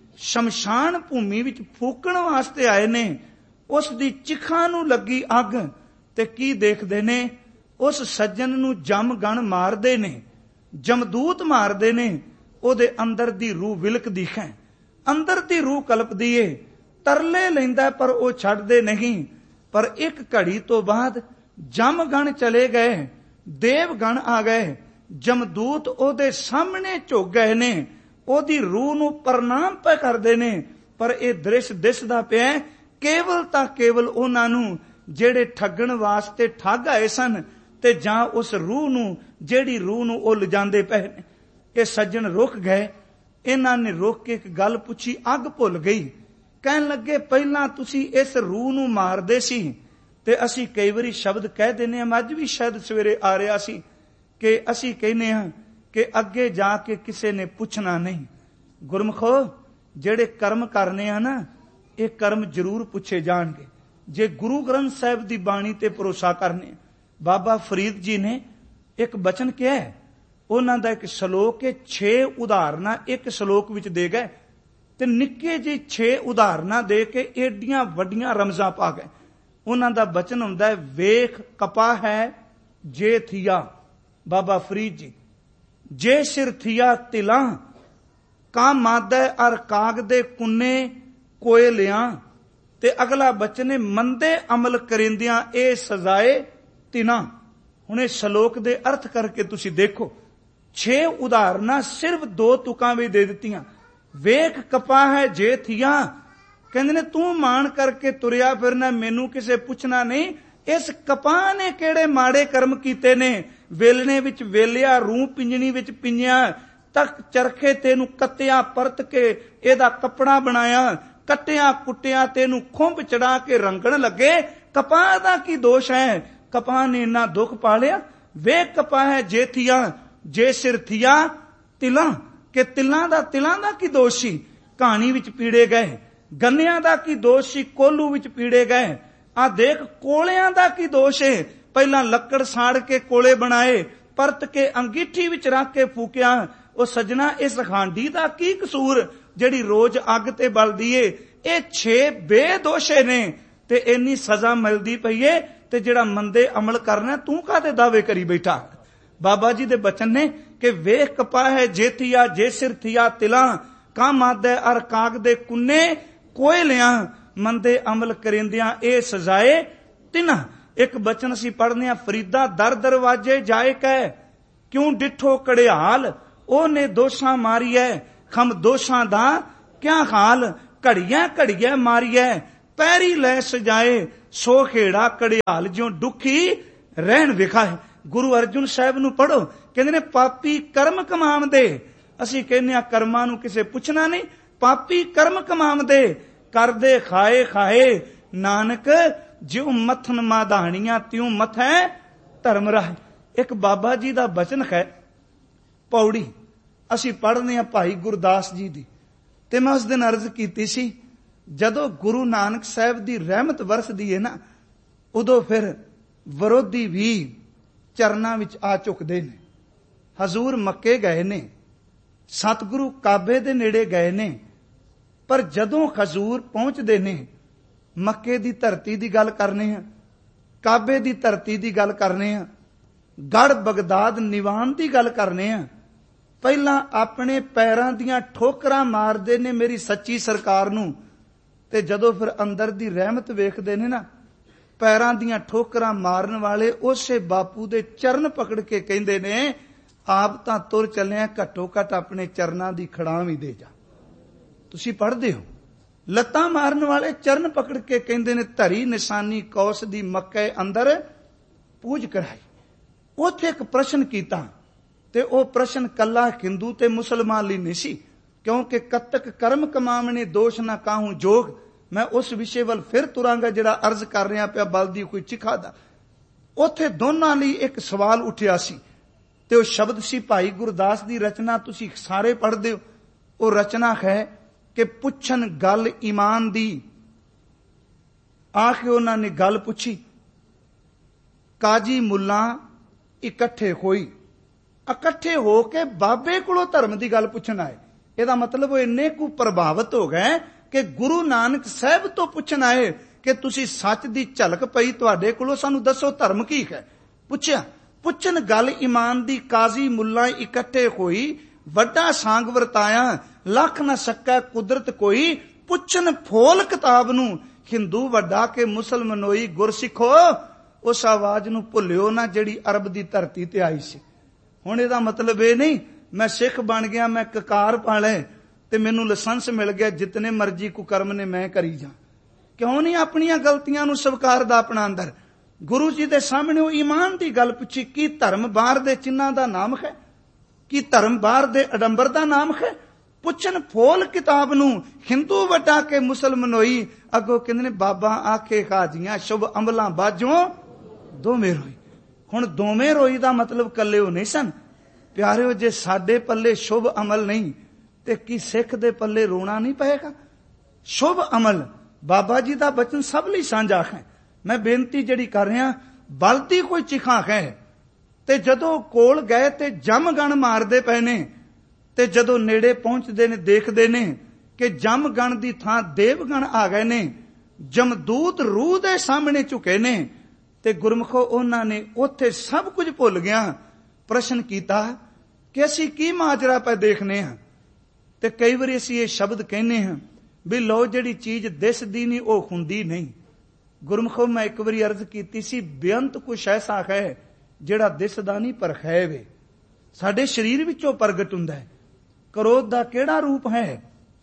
Speaker 1: शमशान भूमि विच फूकण वास्ते आए ने, उस दी चिखां नूं लगी अग ते की देखदे ने? उस सज्जन नूं जम गण मारदे ने, जमदूत मारदे ने, ओदे अंदर दी रूह विलकदी है, अंदर दी रूह कलपदी है, तरले लैंदा पर ओ छड्डदे नहीं। पर एक घड़ी तो बाद जम गण चले गए, देव गण आ गए, जमदूत ओदे सामने झुक गए ने, ओदी रूह नूं प्रणाम पे करदे ने। पर ए दृश दिसदा पिया केवल तां केवल उन्हां नूं जेड़े ठगण वास्ते ठग आए सन, ते जां उस रूह नूं जेड़ी रूह नूं ओ लिजांदे पए ने। ये सज्जन रुक गए, इन्हां ने रुक के एक गल पुछी, अग भुल गई। कहन लगे पहला तुसी इस रूह नूं मारदे सी ते असी कई वारी शब्द कह देने आ, अज भी शायद सवेरे आ रहा सी कि असी कहने हां कि अगे जाके किसे ने पुछना नहीं। गुरमुखो जेड़े कर्म करने आ ना, ये कर्म जरूर पुछे जाणगे जे गुरु ग्रंथ साहिब दी बाणी ते भरोसा करने। बाबा फरीद जी ने एक बचन किया है, उन्हां दा एक श्लोक है, 6 उदाहरणां एक श्लोक विच दे गए ते निक्के जी 6 उदाहरणां दे के एडियां वड्डियां रमजां पा गए। उन्हां दा बचन हुंदा है, वेख कपा है जे थिया, बाबा फरीद जी, जे सिर थिया तिला, का मादै अर काग दे कुन्ने कोए लिया। ते अगला बचन है, मंदे अमल करेंदियां ए सजाए तिना। हुण इस श्लोक दे अर्थ करके तुसी देखो, 6 उदाहरणां सिर्फ 2 तुकां भी दे दित्तियां। वेख कपा है जे थिया, कहंदे ने तू मान करके तुरिया फिरना, मैनू किसे पुछना नहीं। इस कपाह ने केड़े माड़े कर्म कीते ने? वेलने विच वेलिया, रूह पिंजणी विच पिंजिया, तक चरखे तेनू कत्तिया, परत के एदा कपड़ा बनाया, कट्टिया कुटिया, तेनू खुंब चढ़ा के रंगण लगे। कपाह दा की दोष है? कपाह ने इन्ना दुख पालिया। वेख कपाह है जे थिया, जे सिर थिया तिला, के तिलां दा की दोष सी? कहानी विच पीड़े गए। गन्नियां दा की दोष सी? कोलू विच पीड़े गए। आ देख कोलियां दा की दोष है? पहला लकड़ साड़ के कोले बनाए, परत के अंगीठी विच रख के फूकिया। ओ सजना इस खांडी दा की कसूर जेड़ी रोज अग ते बलदी है? ये 6 बेदोषे ने ते इन्नी सजा मिलदी पई है, ते जेड़ा मंदे अमल करना तू कादे दावे करी बैठा? बाबा जी दे बचन ने कि वेख कपा है जे थिया, जे सिर थिया तिला, का मादै अर काग दे कुन्ने कोए लिया, मंदे अमल करेंदियां ए सजाए तिना। एक बचन असी पढ़ने आ, फरीदा दर दरवाजे जाए कै, क्यों डिठो कड़ियाल, ओने दोषां मारिए, खम दोषां दा क्या हाल, घड़िया घड़िया मारिए, ਪੈਰੀ ਲੈ ਸਜਾਏ, ਸੋ ਖੇੜਾ ਕੜਿਆਲ ਜਿਉ ਦੁਖੀ ਰਹਿਣ ਵਿਖਾਏ। ਗੁਰੂ ਅਰਜਨ ਸਾਹਿਬ ਨੂੰ ਪੜੋ, ਕਹਿੰਦੇ ਨੇ ਪਾਪੀ ਕਰਮ ਕਮਾਵਦੇ। ਅਸੀਂ ਕਹਿੰਦੇ ਆ ਕਰਮਾਂ ਨੂੰ ਕਿਸੇ ਪੁੱਛਣਾ ਨਹੀਂ, ਪਾਪੀ ਕਰਮ ਕਮਾਵਦੇ, ਕਰਦੇ ਖਾਏ ਖਾਏ, ਨਾਨਕ ਜਿਉ ਮੱਥਨ ਮਾਧਾਣੀਆਂ ਤਿਉ ਮਥੈ ਧਰਮ ਰਾਹ। ਇੱਕ ਬਾਬਾ ਜੀ ਦਾ ਬਚਨ ਹੈ, ਪੌੜੀ ਅਸੀਂ ਪੜ੍ਹਦੇ ਹਾਂ ਭਾਈ ਗੁਰਦਾਸ ਜੀ ਦੀ। ਤੇ ਮੈਂ ਉਸ ਦਿਨ ਅਰਜ਼ ਕੀਤੀ ਸੀ, ਜਦੋਂ ਗੁਰੂ ਨਾਨਕ ਸਾਹਿਬ ਦੀ ਰਹਿਮਤ ਵਰਸਦੀ ਹੈ ਨਾ, ਉਦੋਂ ਫਿਰ ਵਿਰੋਧੀ ਵੀ ਚਰਨਾਂ ਵਿੱਚ ਆ ਝੁਕਦੇ ਨੇ। ਹਜ਼ੂਰ ਮੱਕੇ ਗਏ ਨੇ, ਸਤਿਗੁਰੂ ਕਾਬੇ ਦੇ ਨੇੜੇ ਗਏ ਨੇ, ਪਰ ਜਦੋਂ ਹਜ਼ੂਰ ਪਹੁੰਚਦੇ ਨੇ, ਮੱਕੇ ਦੀ ਧਰਤੀ ਦੀ ਗੱਲ ਕਰਨੇ ਆ, ਕਾਬੇ ਦੀ ਧਰਤੀ ਦੀ ਗੱਲ ਕਰਨੇ ਆ, ਗੜ ਬਗਦਾਦ ਨਿਵਾਨ ਦੀ ਗੱਲ ਕਰਨੇ ਆ, ਪਹਿਲਾਂ ਆਪਣੇ ਪੈਰਾਂ ਦੀਆਂ ਠੋਕਰਾਂ ਮਾਰਦੇ ਨੇ ਮੇਰੀ ਸੱਚੀ ਸਰਕਾਰ ਨੂੰ, ਤੇ ਜਦੋਂ ਫਿਰ ਅੰਦਰ ਦੀ ਰਹਿਮਤ ਵੇਖਦੇ ਨੇ ਨਾ, ਪੈਰਾਂ ਦੀਆਂ ਠੋਕਰਾਂ ਮਾਰਨ ਵਾਲੇ ਉਸੇ ਬਾਪੂ ਦੇ ਚਰਨ ਪਕੜ ਕੇ ਕਹਿੰਦੇ ਨੇ, ਆਪ ਤਾਂ ਤੁਰ ਚੱਲਿਆ, ਘੱਟੋ ਘੱਟ ਆਪਣੇ ਚਰਨਾਂ ਦੀ ਖੜਾਂ ਵੀ ਦੇ ਜਾ। ਤੁਸੀਂ ਪੜ੍ਹਦੇ ਹੋ, ਲੱਤਾਂ ਮਾਰਨ ਵਾਲੇ ਚਰਨ ਪਕੜ ਕੇ ਕਹਿੰਦੇ ਨੇ, ਧਰੀ ਨਿਸ਼ਾਨੀ ਕੌਸ ਦੀ ਮੱਕੇ ਅੰਦਰ ਪੂਜ ਕਰਾਈ। ਉੱਥੇ ਇੱਕ ਪ੍ਰਸ਼ਨ ਕੀਤਾ, ਤੇ ਉਹ ਪ੍ਰਸ਼ਨ ਕੱਲਾ ਹਿੰਦੂ ਤੇ ਮੁਸਲਮਾਨ ਲਈ ਨਹੀਂ ਸੀ, ਕਿਉਂਕਿ ਕਤਕ ਕਰਮ ਕਮਾਵਣੇ ਦੋਸ਼ ਨਾ ਕਾਹੂ ਜੋਗ। ਮੈਂ ਉਸ ਵਿਸ਼ੇ ਵੱਲ ਫਿਰ ਤੁਰਾਂਗਾ ਜਿਹੜਾ ਅਰਜ਼ ਕਰ ਰਿਹਾ ਪਿਆ ਬਲਦੀ ਕੋਈ ਚਿਖਾ ਦਾ। ਉੱਥੇ ਦੋਨਾਂ ਲਈ ਇੱਕ ਸਵਾਲ ਉੱਠਿਆ ਸੀ, ਤੇ ਉਹ ਸ਼ਬਦ ਸੀ ਭਾਈ ਗੁਰਦਾਸ ਦੀ ਰਚਨਾ, ਤੁਸੀਂ ਸਾਰੇ ਪੜ੍ਹਦੇ ਹੋ। ਉਹ ਰਚਨਾ ਹੈ ਕਿ ਪੁੱਛਣ ਗੱਲ ਈਮਾਨ ਦੀ। ਆ ਕੇ ਉਹਨਾਂ ਨੇ ਗੱਲ ਪੁੱਛੀ, ਕਾਜੀ ਮੁੱਲਾ ਇਕੱਠੇ ਹੋਈ, ਇਕੱਠੇ ਹੋ ਕੇ ਬਾਬੇ ਕੋਲੋਂ ਧਰਮ ਦੀ ਗੱਲ ਪੁੱਛਣ ਆਏ। ਇਹਦਾ ਮਤਲਬ ਉਹ ਇੰਨੇ ਕੁ ਪ੍ਰਭਾਵਿਤ ਹੋ ਗਏ ਕਿ ਗੁਰੂ ਨਾਨਕ ਸਾਹਿਬ ਤੋਂ ਪੁੱਛਣ ਆਏ ਕਿ ਤੁਸੀਂ ਸੱਚ ਦੀ ਝਲਕ ਪਈ ਤੁਹਾਡੇ ਕੋਲੋਂ, ਸਾਨੂੰ ਦੱਸੋ ਧਰਮ ਕੀ ਹੈ। ਪੁੱਛਿਆ, ਪੁੱਛਣ ਗੱਲ ਈਮਾਨ ਦੀ, ਕਾਜ਼ੀ ਮੁੱਲਾ ਇਕੱਠੇ ਹੋਈ, ਵੱਡਾ ਸਾਂਗ ਵਰਤਾਇਆ, ਲੱਖ ਨਾ ਸਕੈ ਕੁਦਰਤ ਕੋਈ, ਪੁੱਛਣ ਫੋਲ ਕਿਤਾਬ ਨੂੰ, ਹਿੰਦੂ ਵੱਡਾ ਕੇ ਮੁਸਲਮਾਨੋਈ, ਗੁਰਸਿੱਖੋ ਉਸ ਆਵਾਜ਼ ਨੂੰ ਭੁੱਲਿਓ ਨਾ ਜਿਹੜੀ ਅਰਬ ਦੀ ਧਰਤੀ ਤੇ ਆਈ ਸੀ। ਹੁਣ ਇਹਦਾ ਮਤਲਬ ਇਹ ਨਹੀਂ ਮੈਂ ਸਿੱਖ ਬਣ ਗਿਆ, ਮੈਂ ਕਕਾਰ ਪਾ ਲੈ ਤੇ ਮੈਨੂੰ ਲਾਇਸੈਂਸ ਮਿਲ ਗਿਆ, ਜਿਤਨੇ ਮਰਜ਼ੀ ਕੁਕਰਮ ਨੇ ਮੈਂ ਕਰੀ ਜਾ। ਕਿਉਂ ਨਹੀਂ ਆਪਣੀਆਂ ਗਲਤੀਆਂ ਨੂੰ ਸਵੀਕਾਰਦਾ ਆਪਣਾ ਅੰਦਰ। ਗੁਰੂ ਜੀ ਦੇ ਸਾਹਮਣੇ ਉਹ ਈਮਾਨ ਦੀ ਗੱਲ ਪੁੱਛੀ, ਕੀ ਧਰਮ ਬਾਹਰ ਦੇ ਚਿੰਨ੍ਹਾਂ ਦਾ ਨਾਮ ਹੈ, ਕੀ ਧਰਮ ਬਾਹਰ ਦੇ ਅਡੰਬਰ ਦਾ ਨਾਮ ਹੈ। ਪੁੱਛਣ ਫੋਲ ਕਿਤਾਬ ਨੂੰ, ਹਿੰਦੂ ਵੱਡਾ ਕੇ ਮੁਸਲਮਾਨੋਈ। ਅੱਗੋਂ ਕਹਿੰਦੇ ਨੇ ਬਾਬਾ ਆਖੇ ਹਾਜੀਆਂ ਸ਼ੁਭ ਅਮਲਾਂ ਬਾਝੋਂ ਦੋਵੇਂ ਰੋਈ। ਹੁਣ ਦੋਵੇਂ ਰੋਈ ਦਾ ਮਤਲਬ ਕੱਲੇ ਉਹ ਨਹੀਂ ਸਨ ਪਿਆਰਿਓ। ਜੇ ਸਾਡੇ ਪੱਲੇ ਸ਼ੁਭ ਅਮਲ ਨਹੀਂ ਤੇ ਕੀ ਸਿੱਖ ਦੇ ਪੱਲੇ ਰੋਣਾ ਨਹੀਂ ਪਏਗਾ। ਸ਼ੁਭ ਅਮਲ ਬਾਬਾ ਜੀ ਦਾ ਬਚਨ ਸਭ ਲਈ ਸਾਂਝਾ ਹੈ। ਮੈਂ ਬੇਨਤੀ ਜਿਹੜੀ ਕਰ ਰਿਹਾ, ਬਲਦੀ ਕੋਈ ਚਿਖਾਂ ਹੈ। ਤੇ ਜਦੋਂ ਕੋਲ ਗਏ ਤੇ ਜਮਗਣ ਮਾਰਦੇ ਪਏ ਨੇ, ਤੇ ਜਦੋਂ ਨੇੜੇ ਪਹੁੰਚਦੇ ਨੇ ਦੇਖਦੇ ਨੇ ਕਿ ਜਮਗਣ ਦੀ ਥਾਂ ਦੇਵਗਣ ਆ ਗਏ ਨੇ, ਜਮਦੂਤ ਰੂਹ ਦੇ ਸਾਹਮਣੇ ਝੁਕੇ ਨੇ। ਤੇ ਗੁਰਮਖੋ ਉਹਨਾਂ ਨੇ ਉੱਥੇ ਸਭ ਕੁਝ ਭੁੱਲ ਗਿਆ, ਪ੍ਰਸ਼ਨ ਕੀਤਾ ਕਿ ਅਸੀਂ ਕੀ ਮਾਜਰਾ ਪੈ ਦੇਖਨੇ ਹਾਂ। ਤੇ ਕਈ ਵਾਰੀ ਅਸੀਂ ਇਹ ਸ਼ਬਦ ਕਹਿੰਦੇ ਹਾਂ ਵੀ ਲੋ ਜਿਹੜੀ ਚੀਜ਼ ਦਿਸਦੀ ਨਹੀਂ ਉਹ ਹੁੰਦੀ ਨਹੀਂ। ਗੁਰਮਖੋ ਮੈਂ ਇੱਕ ਵਾਰੀ ਅਰਜ਼ ਕੀਤੀ ਸੀ, ਬੇਅੰਤ ਕੁਛ ਐਸਾ ਹੈ ਜਿਹੜਾ ਦਿਸਦਾ ਨਹੀਂ ਪਰ ਹੈ ਵੇ, ਸਾਡੇ ਸਰੀਰ ਵਿੱਚੋਂ ਪ੍ਰਗਟ ਹੁੰਦਾ ਹੈ। ਕ੍ਰੋਧ ਦਾ ਕਿਹੜਾ ਰੂਪ ਹੈ,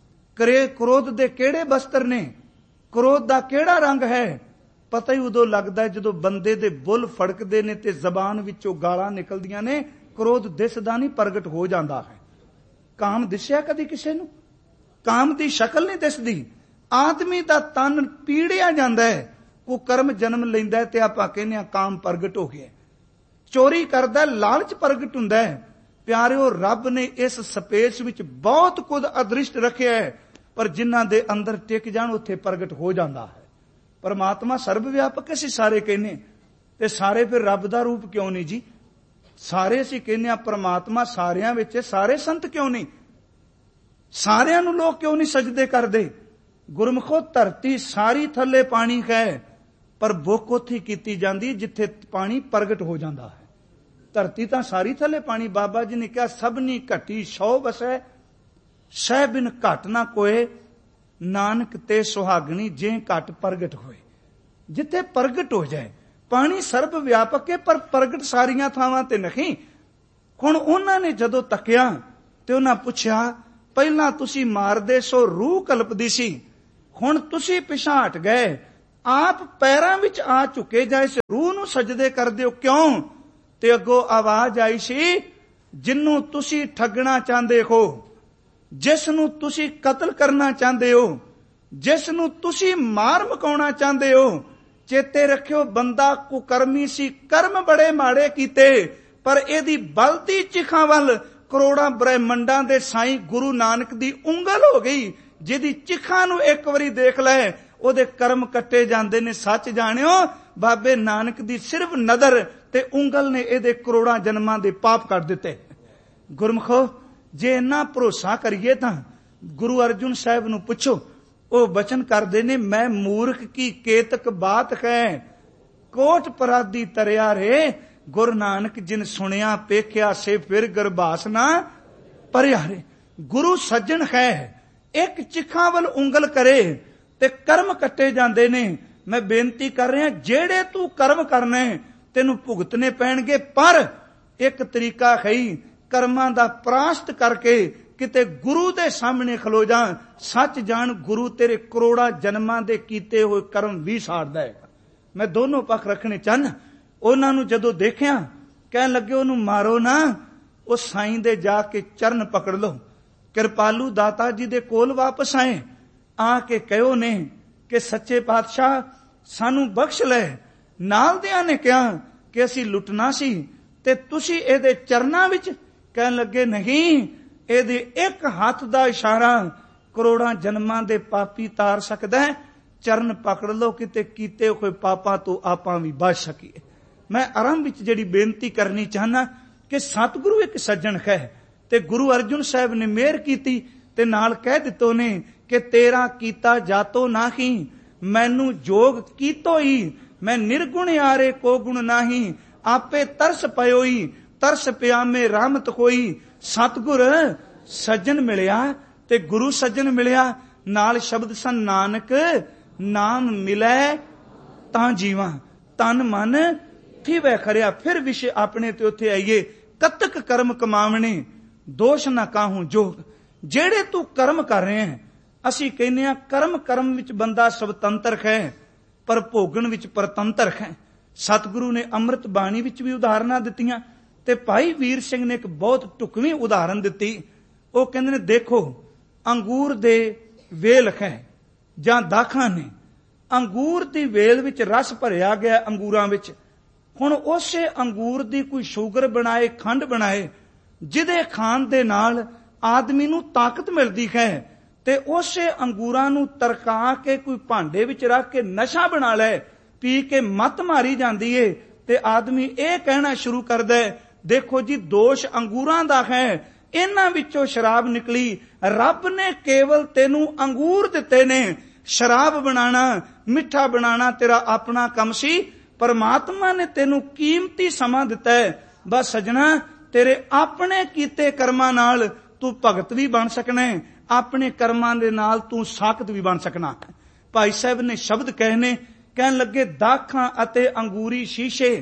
Speaker 1: ਕ੍ਰੋਧ ਦੇ ਕਿਹੜੇ ਬਸਤਰ ਨੇ, ਕ੍ਰੋਧ ਦਾ ਕਿਹੜਾ ਰੰਗ ਹੈ, ਪਤਾ ਹੀ ਉਦੋਂ ਲੱਗਦਾ ਜਦੋਂ ਬੰਦੇ ਦੇ ਬੁੱਲ ਫੜਕਦੇ ਨੇ ਤੇ ਜ਼ਬਾਨ ਵਿੱਚੋਂ ਗਾਲਾਂ ਨਿਕਲਦੀਆਂ ਨੇ। ਕ੍ਰੋਧ ਦਿਸਦਾ ਨਹੀਂ, ਪ੍ਰਗਟ ਹੋ ਜਾਂਦਾ ਹੈ। ਕਾਮ ਦਿਸਿਆ ਕਦੀ ਕਿਸੇ ਨੂੰ? ਕਾਮ ਦੀ ਸ਼ਕਲ ਨਹੀਂ ਦਿਸਦੀ। ਆਦਮੀ ਦਾ ਤਨ ਪੀੜਿਆ ਜਾਂਦਾ ਹੈ, ਉਹ ਕਰਮ ਜਨਮ ਲੈਂਦਾ ਤੇ ਆਪਾਂ ਕਹਿੰਦੇ ਆ ਕਾਮ ਪ੍ਰਗਟ ਹੋ ਗਿਆ। ਚੋਰੀ ਕਰਦਾ, ਲਾਲਚ ਪ੍ਰਗਟ ਹੁੰਦਾ ਹੈ। ਪਿਆਰਿਓ ਰੱਬ ਨੇ ਇਸ ਸਪੇਸ ਵਿੱਚ ਬਹੁਤ ਕੁਝ ਅਦ੍ਰਿਸ਼ਟ ਰੱਖਿਆ ਹੈ, ਪਰ ਜਿਨ੍ਹਾਂ ਦੇ ਅੰਦਰ ਟਿਕ ਜਾਣ ਉੱਥੇ ਪ੍ਰਗਟ ਹੋ ਜਾਂਦਾ ਹੈ। ਪਰਮਾਤਮਾ ਸਰਬ ਵਿਆਪਕ ਅਸੀਂ ਸਾਰੇ ਕਹਿੰਦੇ, ਤੇ ਸਾਰੇ ਫਿਰ ਰੱਬ ਦਾ ਰੂਪ ਕਿਉਂ ਨਹੀਂ ਜੀ? ਸਾਰੇ ਅਸੀਂ ਕਹਿੰਦੇ ਆ ਪਰਮਾਤਮਾ ਸਾਰਿਆਂ ਵਿੱਚ, ਸਾਰੇ ਸੰਤ ਕਿਉਂ ਨਹੀਂ? ਸਾਰਿਆਂ ਨੂੰ ਲੋਕ ਕਿਉਂ ਨਹੀਂ ਸਜਦੇ ਕਰਦੇ? ਗੁਰਮਖੋ ਧਰਤੀ ਸਾਰੀ ਥੱਲੇ ਪਾਣੀ ਹੈ, ਪਰ ਬੁੱਕ ਉੱਥੇ ਕੀਤੀ ਜਾਂਦੀ ਜਿੱਥੇ ਪਾਣੀ ਪ੍ਰਗਟ ਹੋ ਜਾਂਦਾ ਹੈ। ਧਰਤੀ ਤਾਂ ਸਾਰੀ ਥੱਲੇ ਪਾਣੀ। ਬਾਬਾ ਜੀ ਨੇ ਕਿਹਾ ਸਭਨੀ ਘਟੀ ਸੌ ਵਸੈ, ਸਹਿ ਬਿਨ ਘਟ ਨਾ ਕੋਏ, ਨਾਨਕ ਤੇ ਸੁਹਾਗਣੀ ਜੇ ਘਟ ਪ੍ਰਗਟ ਹੋਏ। ਜਿੱਥੇ ਪ੍ਰਗਟ ਹੋ ਜਾਏ ਪਾਣੀ ਸਰਬ ਵਿਆਪਕ ਹੈ, ਪਰ ਪ੍ਰਗਟ ਸਾਰੀਆਂ ਥਾਵਾਂ ਤੇ ਨਹੀਂ। ਹੁਣ ਉਹਨਾਂ ਨੇ ਜਦੋਂ ਤੱਕਿਆ ਤੇ ਉਹਨਾਂ ਪੁੱਛਿਆ, ਪਹਿਲਾਂ ਤੁਸੀਂ ਮਾਰਦੇ ਸੋ ਰੂਹ ਕਲਪਦੀ ਸੀ, ਹੁਣ ਤੁਸੀਂ ਪਿਛਾਂ ਹਟ ਗਏ, ਆਪ ਪੈਰਾਂ ਵਿੱਚ ਆ ਝੁਕੇ ਜਾ ਇਸ ਰੂਹ ਨੂੰ ਸਜਦੇ ਕਰਦੇ ਹੋ ਕਿਉਂ? ਤੇ ਅੱਗੋਂ ਆਵਾਜ਼ ਆਈ ਸੀ, ਜਿਹਨੂੰ ਤੁਸੀਂ ਠੱਗਣਾ ਚਾਹੁੰਦੇ ਹੋ, ਜਿਸ ਨੂੰ ਤੁਸੀਂ ਕਤਲ ਕਰਨਾ ਚਾਹੁੰਦੇ ਹੋ, ਜਿਸ ਨੂੰ ਤੁਸੀਂ ਮਾਰ ਮੁਕਾਉਣਾ ਚਾਹੁੰਦੇ ਹੋ, ਚੇਤੇ ਰੱਖਿਓ ਬੰਦਾ ਕੁਕਰਮੀ ਸੀ, ਕਰਮ ਬੜੇ ਮਾੜੇ ਕੀਤੇ, ਪਰ ਇਹਦੀ ਬਲਦੀ ਚਿਖਾਂ ਵੱਲ ਕਰੋੜਾਂ ਬ੍ਰਹਿਮੰਡਾਂ ਦੇ ਸਾਈਂ ਗੁਰੂ ਨਾਨਕ ਦੀ ਉਂਗਲ ਹੋ ਗਈ। ਜਿਹਦੀ ਚਿਖਾਂ ਨੂੰ ਇੱਕ ਵਾਰੀ ਦੇਖ ਲੈ ਉਹਦੇ ਕਰਮ ਕੱਟੇ ਜਾਂਦੇ ਨੇ। ਸੱਚ ਜਾਣਿਓ, ਬਾਬੇ ਨਾਨਕ ਦੀ ਸਿਰਫ ਨਜ਼ਰ ਤੇ ਉਂਗਲ ਨੇ ਇਹਦੇ ਕਰੋੜਾਂ ਜਨਮਾਂ ਦੇ ਪਾਪ ਕੱਟ ਦਿੱਤੇ। ਗੁਰਮਖੋ, ਜੇ ਇੰਨਾ ਭਰੋਸਾ ਕਰੀਏ ਤਾਂ ਗੁਰੂ ਅਰਜਨ ਸਾਹਿਬ ਨੂੰ ਪੁੱਛੋ, ਉਹ ਬਚਨ ਕਰਦੇ ਨੇ, ਮੈਂ ਮੂਰਖ ਕੀ ਕੇਤਕ ਬਾਤ ਹੈ, ਕੋਟ ਪਰਾਦੀ ਤਰਿਆ ਰੇ, ਗੁਰੂ ਨਾਨਕ ਜਿਨ ਸੁਣਿਆ ਪੇਖਿਆ ਸੇ ਫਿਰ ਗਰਭਾਸ ਨਾ ਭਰਿਆ ਰੇ। ਗੁਰੂ ਸੱਜਣ ਹੈ, ਇੱਕ ਚਿਖਾਂ ਵੱਲ ਉਂਗਲ ਕਰੇ ਤੇ ਕਰਮ ਕੱਟੇ ਜਾਂਦੇ ਨੇ। ਮੈਂ ਬੇਨਤੀ ਕਰ ਰਿਹਾ, ਜਿਹੜੇ ਤੂੰ ਕਰਮ ਕਰਨੇ ਤੈਨੂੰ ਭੁਗਤਨੇ ਪੈਣਗੇ, ਪਰ ਇੱਕ ਤਰੀਕਾ ਹੈ, ਕਰਮਾਂ ਦਾ ਪ੍ਰਾਸ਼ਤ ਕਰਕੇ ਕਿਤੇ ਗੁਰੂ ਦੇ ਸਾਹਮਣੇ ਖਲੋ ਜਾ। ਸੱਚ ਜਾਣ, ਗੁਰੂ ਤੇਰੇ ਕਰੋੜਾਂ ਜਨਮਾਂ ਦੇ ਕੀਤੇ ਹੋਏ ਕਰਮ ਵੀ ਸਾੜਦਾ ਹੈ। ਮੈਂ ਦੋਨੋਂ ਪੱਖ ਰੱਖਣੇ ਚਾਹੁੰਦਾ। ਉਹਨਾਂ ਨੂੰ ਜਦੋਂ ਦੇਖਿਆ, ਕਹਿਣ ਲੱਗੇ ਉਹਨੂੰ ਮਾਰੋ ਨਾ, ਉਹ ਸਾਈਂ ਦੇ ਜਾ ਕੇ ਚਰਨ ਪਕੜ ਲਓ। ਕਿਰਪਾਲੂ ਦਾਤਾ ਜੀ ਦੇ ਕੋਲ ਵਾਪਸ ਆਏ, ਆ ਕੇ ਕਹਿਓ ਨੇ ਕਿ ਸੱਚੇ ਪਾਤਸ਼ਾਹ ਸਾਨੂੰ ਬਖਸ਼ ਲੈ। ਨਾਲ ਦਿਆਂ ਨੇ ਕਿਹਾ ਕਿ ਅਸੀਂ ਲੁੱਟਣਾ ਸੀ ਤੇ ਤੁਸੀਂ ਇਹਦੇ ਚਰਨਾਂ ਵਿੱਚ। ਕਹਿਣ ਲੱਗੇ ਨਹੀਂ, ਇਹਦੇ ਇੱਕ ਹੱਥ ਦਾ ਇਸ਼ਾਰਾ ਕਰੋੜਾਂ ਜਨਮਾਂ ਦੇ ਪਾਪੀ ਤਾਰ ਸਕਦਾ ਹੈ। ਚਰਨ ਪਕੜ ਲਓ, ਕਿਤੇ ਕੀਤੇ ਹੋਏ ਪਾਪਾਂ ਤੋਂ ਆਪਾਂ ਵੀ ਬਚ ਸਕੀਏ। ਮੈਂ ਆਰੰਭ ਵਿੱਚ ਜਿਹੜੀ ਬੇਨਤੀ ਕਰਨੀ ਚਾਹਨਾ ਕਿ ਸਤਿਗੁਰੂ ਇੱਕ ਸੱਜਣ ਹੈ ਤੇ ਗੁਰੂ ਅਰਜਨ ਸਾਹਿਬ ਨੇ ਮਿਹਰ ਕੀਤੀ ਤੇ ਨਾਲ ਕਹਿ ਦਿੱਤੋ ਨੇ ਕਿ ਤੇਰਾ ਕੀਤਾ ਜਾਤੋ ਨਾਹੀ, ਮੈਨੂੰ ਜੋਗ ਕੀਤੋ ਹੀ, ਮੈਂ ਨਿਰਗੁਣ ਆਰੇ ਕੋ ਗੁਣ ਨਾਹੀ, ਆਪੇ ਤਰਸ ਪਇਓਈ, ਤਰਸ ਪਿਆਮੇ ਰਹਿਮਤ ਹੋਈ। ਸਤਿਗੁਰ ਸੱਜਣ ਮਿਲਿਆ ਤੇ ਗੁਰੂ ਸੱਜਣ ਮਿਲਿਆ, ਨਾਲ ਸ਼ਬਦ ਸਨ ਨਾਨਕ ਨਾਮ ਮਿਲੈ ਤਾਂ ਜੀਵਾਂ, ਤਨ ਮਨ ਥੀਵੈ ਖਰਿਆ। ਫਿਰ ਵਿਸ਼ੇ ਆਪਣੇ ਤੇ ਉੱਥੇ ਆਈਏ, ਕਤਕ ਕਰਮ ਕਮਾਵਣੇ ਦੋਸ਼ ਨਾ ਕਾਹੂ ਜੋਗ। ਜਿਹੜੇ ਤੂੰ ਕਰਮ ਕਰ ਰਹੇ ਹੈ, ਅਸੀਂ ਕਹਿੰਦੇ ਹਾਂ ਕਰਮ ਵਿੱਚ ਬੰਦਾ ਸੁਤੰਤਰ ਹੈ, ਪਰ ਭੋਗਣ ਵਿੱਚ ਪਰਤੰਤਰ ਹੈ। ਸਤਿਗੁਰੂ ਨੇ ਅੰਮ੍ਰਿਤ ਬਾਣੀ ਵਿੱਚ ਵੀ ਉਦਾਹਰਨਾਂ ਦਿੱਤੀਆਂ ਤੇ ਭਾਈ ਵੀਰ ਸਿੰਘ ਨੇ ਇੱਕ ਬਹੁਤ ਢੁਕਵੀਂ ਉਦਾਹਰਨ ਦਿੱਤੀ। ਉਹ ਕਹਿੰਦੇ ਨੇ, ਦੇਖੋ ਅੰਗੂਰ ਦੇ ਵੇਲ ਹੈ ਜਾਂ ਦਾਖਾਂ ਨੇ, ਅੰਗੂਰ ਦੀ ਵੇਲ ਵਿੱਚ ਰਸ ਭਰਿਆ ਗਿਆ ਅੰਗੂਰਾਂ ਵਿੱਚ। ਹੁਣ ਉਸੇ ਅੰਗੂਰ ਦੀ ਕੋਈ ਸ਼ੂਗਰ ਬਣਾਏ, ਖੰਡ ਬਣਾਏ, ਜਿਹਦੇ ਖਾਣ ਦੇ ਨਾਲ ਆਦਮੀ ਨੂੰ ਤਾਕਤ ਮਿਲਦੀ ਹੈ, ਤੇ ਉਸੇ ਅੰਗੂਰਾਂ ਨੂੰ ਤਰਕਾ ਕੇ ਕੋਈ ਭਾਂਡੇ ਵਿੱਚ ਰੱਖ ਕੇ ਨਸ਼ਾ ਬਣਾ ਲੈ, ਪੀ ਕੇ ਮੱਤ ਮਾਰੀ ਜਾਂਦੀ ਏ ਤੇ ਆਦਮੀ ਇਹ ਕਹਿਣਾ ਸ਼ੁਰੂ ਕਰਦਾ ਹੈ, ਦੇਖੋ ਜੀ ਦੋਸ਼ ਅੰਗੂਰਾਂ ਦਾ ਹੈ, ਇਹਨਾਂ ਵਿੱਚੋਂ ਸ਼ਰਾਬ ਨਿਕਲੀ। ਰੱਬ ਨੇ ਕੇਵਲ ਤੈਨੂੰ ਅੰਗੂਰ ਦਿੱਤੇ ਨੇ, ਸ਼ਰਾਬ ਬਣਾਣਾ, ਮਿੱਠਾ ਬਣਾਣਾ ਤੇਰਾ ਆਪਣਾ ਕੰਮ ਸੀ। ਪਰਮਾਤਮਾ ਨੇ ਤੈਨੂੰ ਕੀਮਤੀ ਸਮਾਂ ਦਿੱਤਾ ਹੈ। ਬਸ ਸਜਣਾ, ਤੇਰੇ ਆਪਣੇ ਕੀਤੇ ਕਰਮਾਂ ਨਾਲ ਤੂੰ ਭਗਤ ਵੀ ਬਣ ਸਕਣਾ ਹੈ, ਆਪਣੇ ਕਰਮਾਂ ਦੇ ਨਾਲ ਤੂੰ ਸਾਖਤ ਵੀ ਬਣ ਸਕਣਾ। ਭਾਈ ਸਾਹਿਬ ਨੇ ਸ਼ਬਦ ਕਹਿਣੇ, ਕਹਿਣ ਲੱਗੇ, ਦਾਖਾਂ ਅਤੇ ਅੰਗੂਰੀ ਸ਼ੀਸ਼ੇ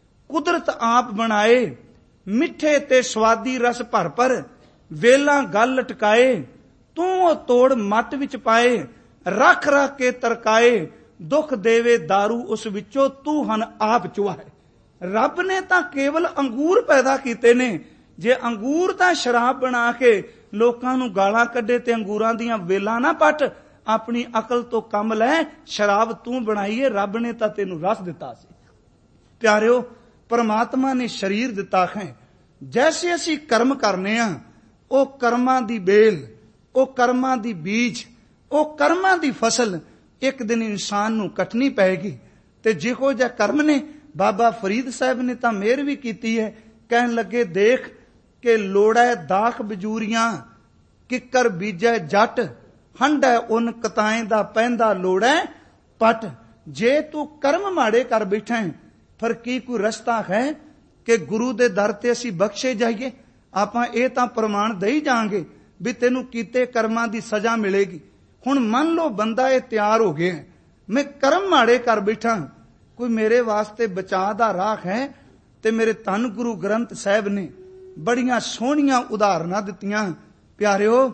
Speaker 1: ਕੁਦਰਤ ਆਪ ਬਣਾਏ, ਮਿੱਠੇ ਤੇ ਸਵਾਦੀ ਰਸ ਭਰ ਭਰ, ਵੇਲਾਂ ਗਲ ਲਟਕਾਏ, ਤੂੰ ਉਹ ਤੋੜ ਮੱਟ ਵਿੱਚ ਪਾਏ, ਰੱਖ ਰੱਖ ਕੇ ਤਰਕਾਏ, ਦੁੱਖ ਦੇਵੇ दारू ਉਸ ਵਿੱਚੋਂ, ਤੂੰ ਹਨ ਆਪ ਚੁਆਏ। ਰੱਬ ਨੇ ਤਾਂ ਕੇਵਲ ਅੰਗੂਰ ਪੈਦਾ ਕੀਤੇ ਨੇ। ਜੇ ਅੰਗੂਰ ਤਾਂ ਸ਼ਰਾਬ ਬਣਾ ਕੇ ਲੋਕਾਂ ਨੂੰ ਗਾਲਾਂ ਕੱਢੇ ਤੇ ਅੰਗੂਰਾਂ ਦੀਆਂ ਵੇਲਾਂ ਨਾ ਪੱਟ, ਆਪਣੀ ਅਕਲ ਤੋਂ ਕੰਮ ਲੈ। ਸ਼ਰਾਬ ਤੂੰ ਬਣਾਈਏ, ਰੱਬ ਨੇ ਤਾਂ ਤੈਨੂੰ ਰਸ ਦਿੱਤਾ ਸੀ। ਪਿਆਰਿਓ, ਪਰਮਾਤਮਾ ਨੇ ਸਰੀਰ ਦਿੱਤਾ ਹੈ। ਜੈਸੇ ਅਸੀਂ ਕਰਮ ਕਰਨੇ ਆ, ਉਹ ਕਰਮਾਂ ਦੀ ਬੇਲ, ਉਹ ਕਰਮਾਂ ਦੀ ਬੀਜ, ਉਹ ਕਰਮਾਂ ਦੀ ਫਸਲ ਇੱਕ ਦਿਨ ਇਨਸਾਨ ਨੂੰ ਕੱਟਣੀ ਪਏਗੀ। ਤੇ ਜਿਹੋ ਜਿਹਾ ਕਰਮ ਨੇ, ਬਾਬਾ ਫਰੀਦ ਸਾਹਿਬ ਨੇ ਤਾਂ ਮਿਹਰ ਵੀ ਕੀਤੀ ਹੈ। ਕਹਿਣ ਲੱਗੇ, ਦੇਖ ਕਿ ਲੋੜੈ ਦਾਖ ਬਜੂਰੀਆਂ, ਕਿੱਕਰ ਬੀਜੈ ਜੱਟ, ਹੰਡੈ ਉਨ ਕਤਾਏ ਦਾ ਪੈਂਦਾ ਲੋੜੈ ਪਟ। ਜੇ ਤੂੰ ਕਰਮ ਮਾੜੇ ਕਰ ਬੈਠਾ ਹੈ, ਫਿਰ ਕੀ ਕੋਈ ਰਸਤਾ ਹੈ ਕਿ ਗੁਰੂ ਦੇ ਦਰ ਤੇ ਅਸੀਂ ਬਖਸ਼ੇ ਜਾਈਏ? ਆਪਾਂ ਇਹ ਤਾਂ ਪ੍ਰਮਾਣ ਦੇਈ ਜਾਵਾਂਗੇ ਵੀ ਤੈਨੂੰ ਕੀਤੇ ਕਰਮਾਂ ਦੀ ਸਜ਼ਾ ਮਿਲੇਗੀ। ਹੁਣ ਮੰਨ ਲਓ ਬੰਦਾ ਇਹ ਤਿਆਰ ਹੋ ਗਿਆ, ਮੈਂ ਕਰਮ ਮਾੜੇ ਕਰ ਬੈਠਾ, ਕੋਈ ਮੇਰੇ ਵਾਸਤੇ ਬਚਾਅ ਦਾ ਰਾਹ ਹੈ? ਤੇ ਮੇਰੇ ਧੰਨ ਗੁਰੂ ਗ੍ਰੰਥ ਸਾਹਿਬ ਨੇ ਬੜੀਆਂ ਸੋਹਣੀਆਂ ਉਦਾਹਰਨਾਂ ਦਿੱਤੀਆਂ। ਪਿਆਰਿਓ,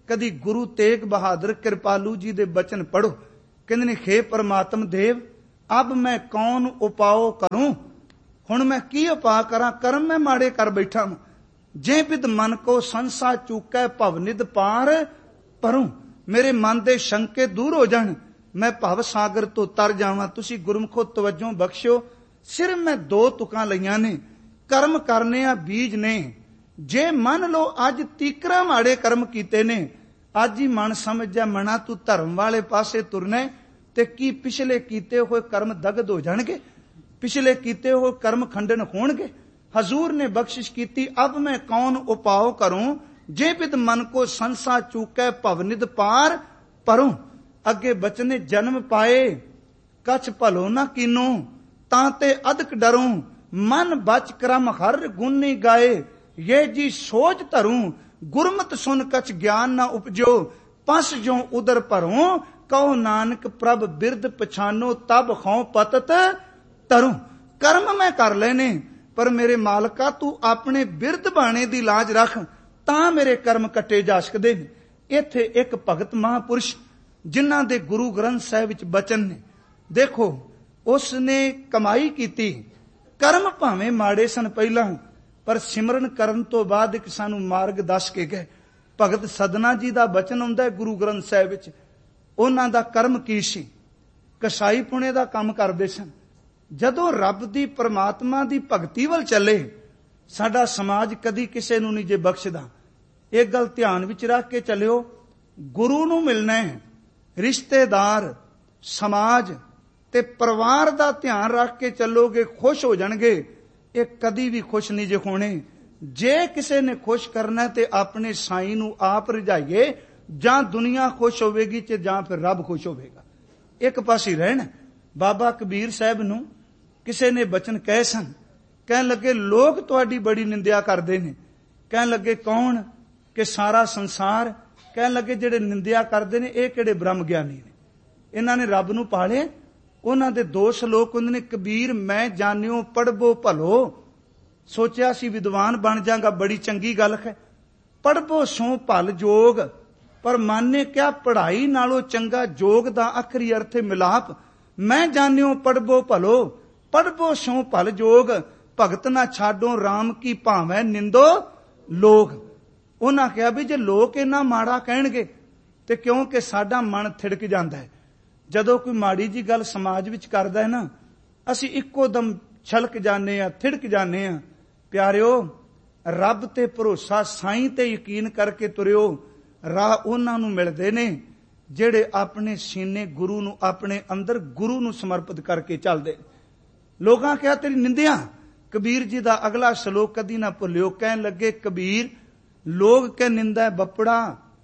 Speaker 1: कदी गुरु तेग बहादुर कृपालू जी दे बचन पढ़ो, कहंदे ने हे परमात्म देव, अब मैं कौन उपाओ करूं, हुण मैं की उपा करा, कर्म मैं माड़े कर बैठा हूं। जे बिद मन को संसा चूकै भवनिध पार परूं, मेरे मन दे शंके दूर हो जाण, मैं भव सागर तो तर जावां। तुसी गुरमुखो तवज्जो बख्शियो। सिर मैं 2 तुकां लईआं ने, कर्म करने आ बीज ने, जे मन लो अज तीकरा माड़े कर्म कीते ने, अज ही मन समझ जा मना तू धर्म वाले पासे तुरना, ते की पिछले कीते हुए कर्म दगद हो जाणगे, पिछले कीते हुए कर्म खंडन होणगे। हजूर ने बख्शिश कीती, अब मैं कौन उपाओ करूं, जे बिद मन को संसा चूकै भवनिध पार परूं। अगे बचने जन्म पाए कछ भलो न कीनो, तांते अदक डरूं, मन बच क्रम हर गुनी गाए, ये जी सोच धरूं, गुरमत सुन कछ ज्ञान न उपजो, पस जो उदर भरूं, कहो नानक प्रभ बिरद पछानो, तब खौ पतत तरूं। कर्म मैं कर लेने, पर मेरे मालका तू अपने बिरद बाणे दी लाज रख, तां मेरे कर्म कटे जा सकदे ने। इत्थे एक भगत महापुरुष जिन्हां दे गुरु ग्रंथ साहिब विच बचन ने, देखो उसने कमाई कीती, कर्म भावें माड़े सन पहिलां, पर सिमरन करन तो बाद एक सानू मार्ग दस के गए। भगत सदना जी दा बचन आउंदा है गुरु ग्रंथ साहिब विच। उन्हां दा कर्म की सी, कसाई पुणे दा काम करदे सन। जदों रब दी परमात्मा दी भगती वल चले, साडा समाज कदी किसे नूं नहीं जे बख्शदा। एक गल ध्यान विच रख के चलियो, गुरु नूं मिलना है, रिश्तेदार समाज ते परिवार दा ध्यान रख के चलोगे, खुश हो जाणगे। ये कदी भी खुश नहीं जे होने। जे किसे ने खुश करना ते अपने साईं नूं आप रिझाइए, जां दुनिया खुश होवेगी ते जां फिर रब खुश होवेगा। एक पासे रहना। बाबा कबीर साहब नूं किसे ने बचन कहे सन, कहन लगे लोग तुहाडी बड़ी निंदिया करदे ने। कहन लगे कौन? कि सारा संसार। कहन लगे जेड़े निंदिया करदे ने ये किहड़े ब्रह्म ज्ञानी ने, इन्हां ने रब नूं पाले। उन्हां दे 2 श्लोक हुंदे ने, कबीर मैं जानियो पढ़बो भलो, सोचिया सी विद्वान बन जागा, बड़ी चंगी गल है। पढ़बो सो भल जोग, पर माने क्या पढ़ाई नालों चंगा जोग दा आखरी अर्थ है मिलाप। मैं जानियो पढ़बो भलो, पढ़बो सो भल जोग, भगत ना छाडो राम की भावें निंदो लोग। उन्हां कहा भी जे लोग इन्ना माड़ा कहणगे ते क्योंकि साडा मन थिड़क जांदा है। जदों कोई माड़ी जी गल समाज विच करदा है ना, असी इक्को दम छलक जाने आ, थिड़क जाने आ। प्यारिओ, रब ते भरोसा, साईं ते यकीन करके तुरिओ। राह उन्हां नूं मिलदे ने जेड़े अपने सीने गुरु नूं, अपने अंदर गुरु नूं समर्पित करके चलदे। लोगां कहा तेरी निंदिया। कबीर जी दा अगला श्लोक कदी ना भुलिओ। कहन लगे कबीर लोग के निंदा बपड़ा,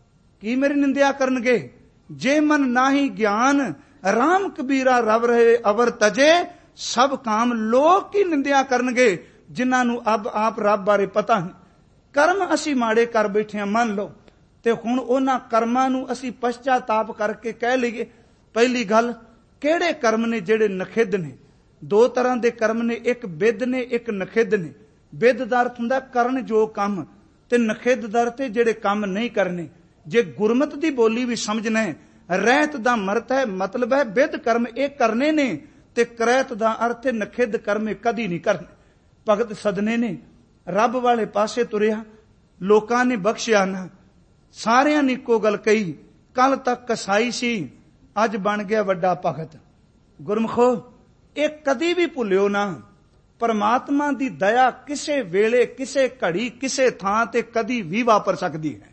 Speaker 1: की मेरी निंदिया करनगे। जे मन नाही ज्ञान, राम कबीरा रव रहे अवर तजे, सब काम लोग की निंदिया करनगे जिन्हां नूं अब आप रब बारे पता नहीं। कर्म असी माड़े कर बैठे हैं, मान लो, ते हुण उन्हां कर्मां नूं असी पश्चाताप करके कह लईए। पहली गल, किहड़े कर्म ने जेड़े नखिद्ध ने? 2 तरह के कर्म ने, एक बिद ने, एक नखिद्ध ने। बिद दा अर्थ हुंदा करन जो काम, ते नखिद्ध दा अर्थ जेड़े काम नहीं करने। जे गुरमत दी बोली भी समझना है, रहत दा मरत है, मतलब है बिद कर्म एक करने ने, ते करैत दा अर्थ नखिद्ध कर्म कदी नहीं करने। भगत सदने ने रब वाले पासे तुरिया, लोकां ने बख्शिया ना, सारियां ने इक्को गल कही, कल तक कसाई सी, अज बन गया वड्डा भगत। गुरमुखो, एक कदी भी भुलिओ ना, परमात्मा दी दया किसे वेले, किसे घड़ी, किसे थां ते कदी भी वापर सकदी है।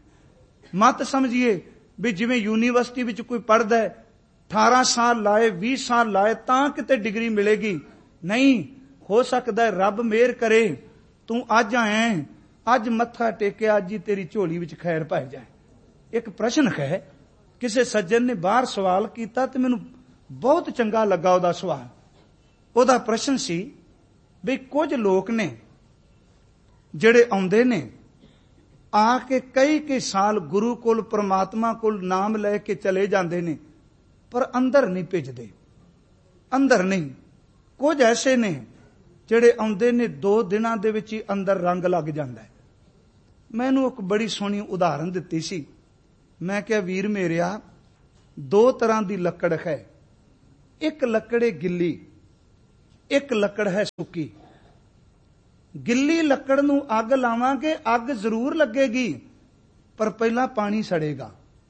Speaker 1: मत समझिए भी जिवें यूनीवर्सिटी विच कोई पढ़दा है, 18 साल लाए, 20 साल लाए तां किते डिग्री मिलेगी। नहीं, हो सकदा है रब मेहर करे, तू अज आया, अज मत्था टेकिया, अज ही तेरी झोली विच खैर पै जाए। एक प्रश्न है, किसी सज्जन ने बाहर सवाल किया तो मैनूं बहुत चंगा लगा उहदा सवाल। उहदा प्रश्न सी भी कुछ लोग ने जिहड़े आउंदे ने, आके कई साल गुरु कोल, परमात्मा कोल नाम लैके चले जाते हैं, पर अंदर नहीं भेजते, अंदर नहीं। कुछ ऐसे ने जिहड़े आउंदे ने 2 दिनां दे विच ही अंदर रंग लग जाता है। मैनूं एक बड़ी सोहनी उदाहरण दित्ती सी। मैं क्या वीर मेरिया, दो तरह की लकड़ है, एक लकड़ है गिल्ली, एक लकड़ है सुक्की। गिल्ली लकड़ नूं अग लावांगे, अग जरूर लगेगी, पर पहला पानी सड़ेगा।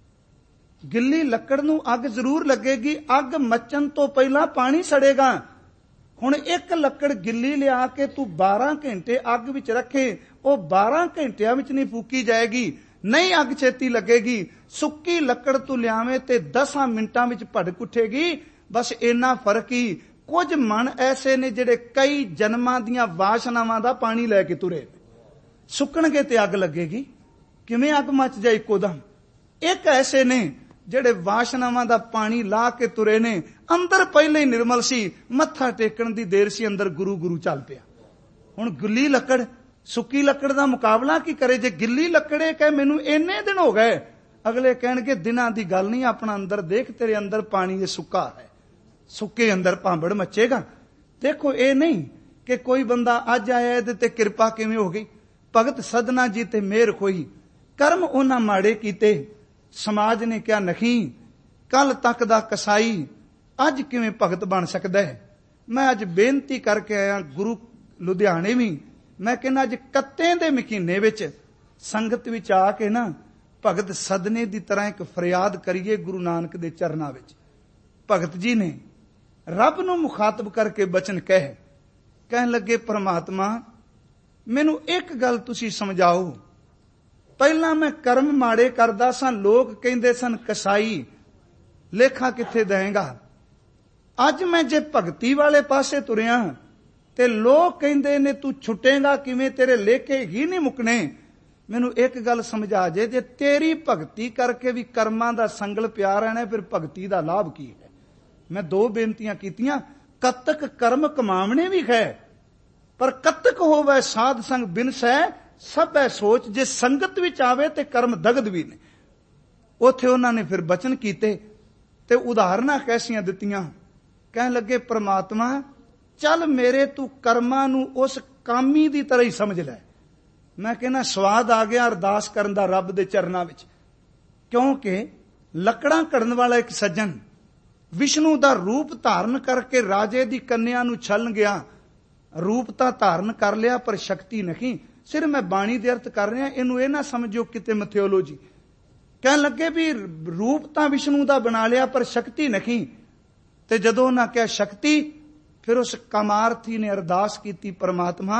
Speaker 1: गिल्ली लकड़ नूं अग जरूर लगेगी, अग मचन तो पहला पानी सड़ेगा। हुण एक लकड़ गिल्ली लिया के तू 12 घंटे अग विच रखे, वो 12 घंटियां विच नहीं फूकी जाएगी, नहीं अग छेती लगेगी। सुक्की लकड़ तू लियावे ते 10 मिंटां विच भड़क उठेगी। बस इन्ना फर्क ही। कुछ मन ऐसे ने जिहड़े कई जन्मां दीयां वासनावां दा पानी लैके तुरे, सुकणगे ते अग लगेगी, किवें अग मच जाए इकोदम। एक ऐसे ने ਜਿਹੜੇ ਵਾਸ਼ਨਾਵਾਂ ਦਾ ਪਾਣੀ ਲਾ ਕੇ ਤੁਰੇ ਨੇ, ਅੰਦਰ ਪਹਿਲੇ ਹੀ ਨਿਰਮਲ ਸੀ, ਮੱਥਾ ਟੇਕਣ ਦੀ ਦੇਰ ਸੀ, ਅੰਦਰ ਗੁਰੂ ਗੁਰੂ ਚੱਲ ਪਿਆ। ਹੁਣ ਗਿੱਲੀ ਲੱਕੜ ਸੁੱਕੀ ਲੱਕੜ ਦਾ ਮੁਕਾਬਲਾ ਕੀ ਕਰੇ? ਜੇ ਗਿੱਲੀ ਲੱਕੜੇ ਕਹੇ ਮੈਨੂੰ ਇੰਨੇ ਦਿਨ ਹੋ ਗਏ, ਅਗਲੇ ਕਹਿਣਗੇ ਦਿਨਾਂ ਦੀ ਗੱਲ ਨਹੀਂ, ਆਪਣਾ ਅੰਦਰ ਦੇਖ, ਤੇਰੇ ਅੰਦਰ ਪਾਣੀ ਇਹ ਸੁੱਕਾ ਹੈ, ਸੁੱਕੇ ਅੰਦਰ ਭਾਂਬੜ ਮੱਚੇਗਾ। ਦੇਖੋ ਇਹ ਨਹੀਂ ਕਿ ਕੋਈ ਬੰਦਾ ਅੱਜ ਆਇਆ ਇਹਦੇ ਤੇ ਕਿਰਪਾ ਕਿਵੇਂ ਹੋ ਗਈ। ਭਗਤ ਸਦਨਾ ਜੀ ਤੇ ਮਿਹਰ ਹੋਈ, ਕਰਮ ਉਹਨਾਂ ਮਾੜੇ ਕੀਤੇ, समाज ने क्या नहीं, कल तक दा कसाई अज किवें भगत बन सकदा है। मैं अज बेनती करके आया गुरु लुधियाने भी, मैं कहना अज कत्ते दे महीने विच संगत विच आके ना भगत सदने दी तरह एक फरियाद करिए गुरु नानक दे चरनां विच। भगत जी ने रब नूं मुखातब करके बचन कहन लगे, परमात्मा मैनू एक गल तुसीं समझाओ। पहला मैं कर्म माड़े करदा सां, लोग कहंदे सन कसाई, लेखा किथे देंगा। अज मैं जे भगती वाले पासे तुरिया ते लोग कहंदे ने तू छुटेगा किवें, तेरे लेखे ही नहीं मुकने। मैनू एक गल समझा जे तेरी भगती करके भी कर्मां दा संगल पिया रहना, फिर भगती दा लाभ की है? मैं 2 बेनतियां कीतियां। कतक कर्म कमावने भी है, पर कतक होवे साध संग बिनसै सब है सोच। जे संगत विच आवे ते कर्म दगद भी ने। उथे उन्होंने फिर बचन कीते ते उदाहरणां कैसियां दित्तियां। कहन लगे, परमात्मा चल मेरे तू कर्मां नूं उस कामी दी तरह ही समझ लै। मैं कहना स्वाद आ गया अरदास करन दा रब दे चरनां विच, क्योंकि लकड़ां कढ़न वाला एक सज्जन विष्णु दा रूप धारण करके राजे दी कन्या नूं छलन गया। रूप तां धारण कर लिया पर शक्ति नहीं। सिर मैं बाणी दे अर्थ कर रहा, इनू ये ना समझो किते मिथोलॉजी। कहन लगे भी रूप तां विष्णु दा बना लिया पर शक्ति नहीं। ते जदों उन्हां कहा शक्ति, फिर उस कामार्थी ने अरदास की, परमात्मा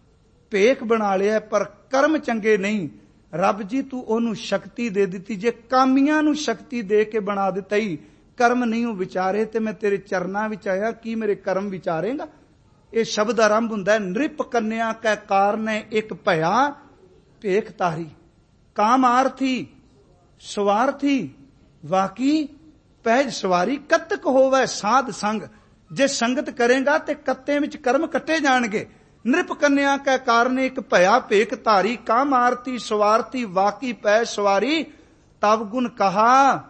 Speaker 1: भेख बना लिया पर कर्म चंगे नहीं। रब जी तू ओनू शक्ति दे दी, जे कामियां नू शक्ति दे के बना दिता ही, कर्म नहीं हो विचारे, ते मैं तेरे चरनां विच आया, की मेरे कर्म विचारेगा? ये शब्द आरंभ हुंदा है, नृप कन्या कै कारण एक भया भेख तारी। कामार्थी स्वार्थी वाकी पैज सवारी, कतक होवे साध संग। जे संगत करेगा ते कत्ते विच कर्म कट्टे जाणगे। नृप कन्या कै कारण एक भया भेख तारी, कामार्थी स्वार्थी वाकी पैज सवारी। तब गुण कहा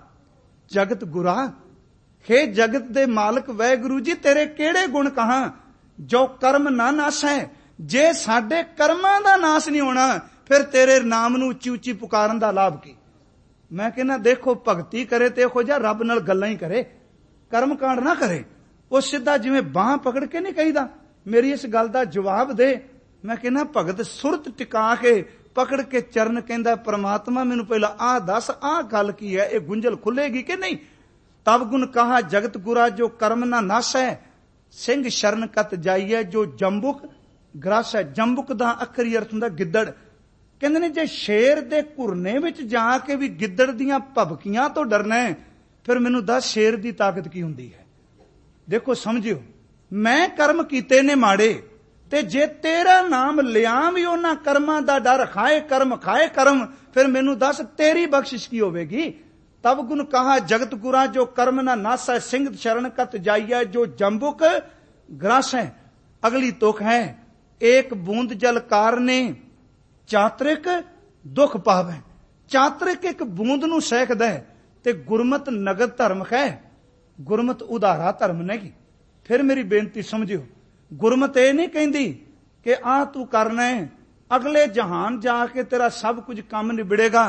Speaker 1: जगत गुरा, हे जगत दे मालक वैगुरु जी तेरे केड़े गुण कहा, जो कर्म ना नास है। जे साडे कर्मां दा नाश नहीं होना, फिर तेरे नाम नूं उच्ची उच्ची पुकारन दा लाभ की? मैं कहना देखो भगती करे ते इहो जिहा रब नाल गल्लां ही करे, कर्म कांड ना करे। वो सीधा जिवें बांह पकड़ के नहीं कहीदा, मेरी इस गल दा जवाब दे। मैं कहना भगत सुरत टिका के पकड़ के चरण कहंदा, परमात्मा मैनू पहला आ दस, आ गल की है, ये गुंजल खुलेगी कि नहीं? तब गुण कहा जगत गुरा, जो कर्म ना नाश है, सिंह शरण कत जाइए, जो जंबुक ग्रस है। जंबुक दा अखरी अर्थ हुंदा गिद्दड़। कहंदे ने जे शेर दे घुरने विच जाके भी गिद्दड़ दीयां भभकियां तो डरना है, फिर मैनू दस शेर दी ताकत की हुंदी है? देखो समझियो, मैं कर्म कीते ने माड़े, ते जे तेरा नाम लिया भी उन्हां कर्मां दा डर, खाए कर्म, फिर मैनू दस तेरी बख्शिश की होवेगी? तब गुण कहा जगत गुरा, जो कर्म ना नास है, सिंह शरण कत जाइए, जो जंबुक ग्रास है। अगली तुक है, एक बूंद जल कारने चात्रिक दुख पावे। चात्रिक एक बूंद नू सैकदा है, ते गुरमत नगद धर्म है। गुरमत उधारा धर्म नहीं। फिर मेरी बेनती समझियो, गुरमत ये नहीं कहती कि आ तू करना है, अगले जहान जाके तेरा सब कुछ काम निबड़ेगा।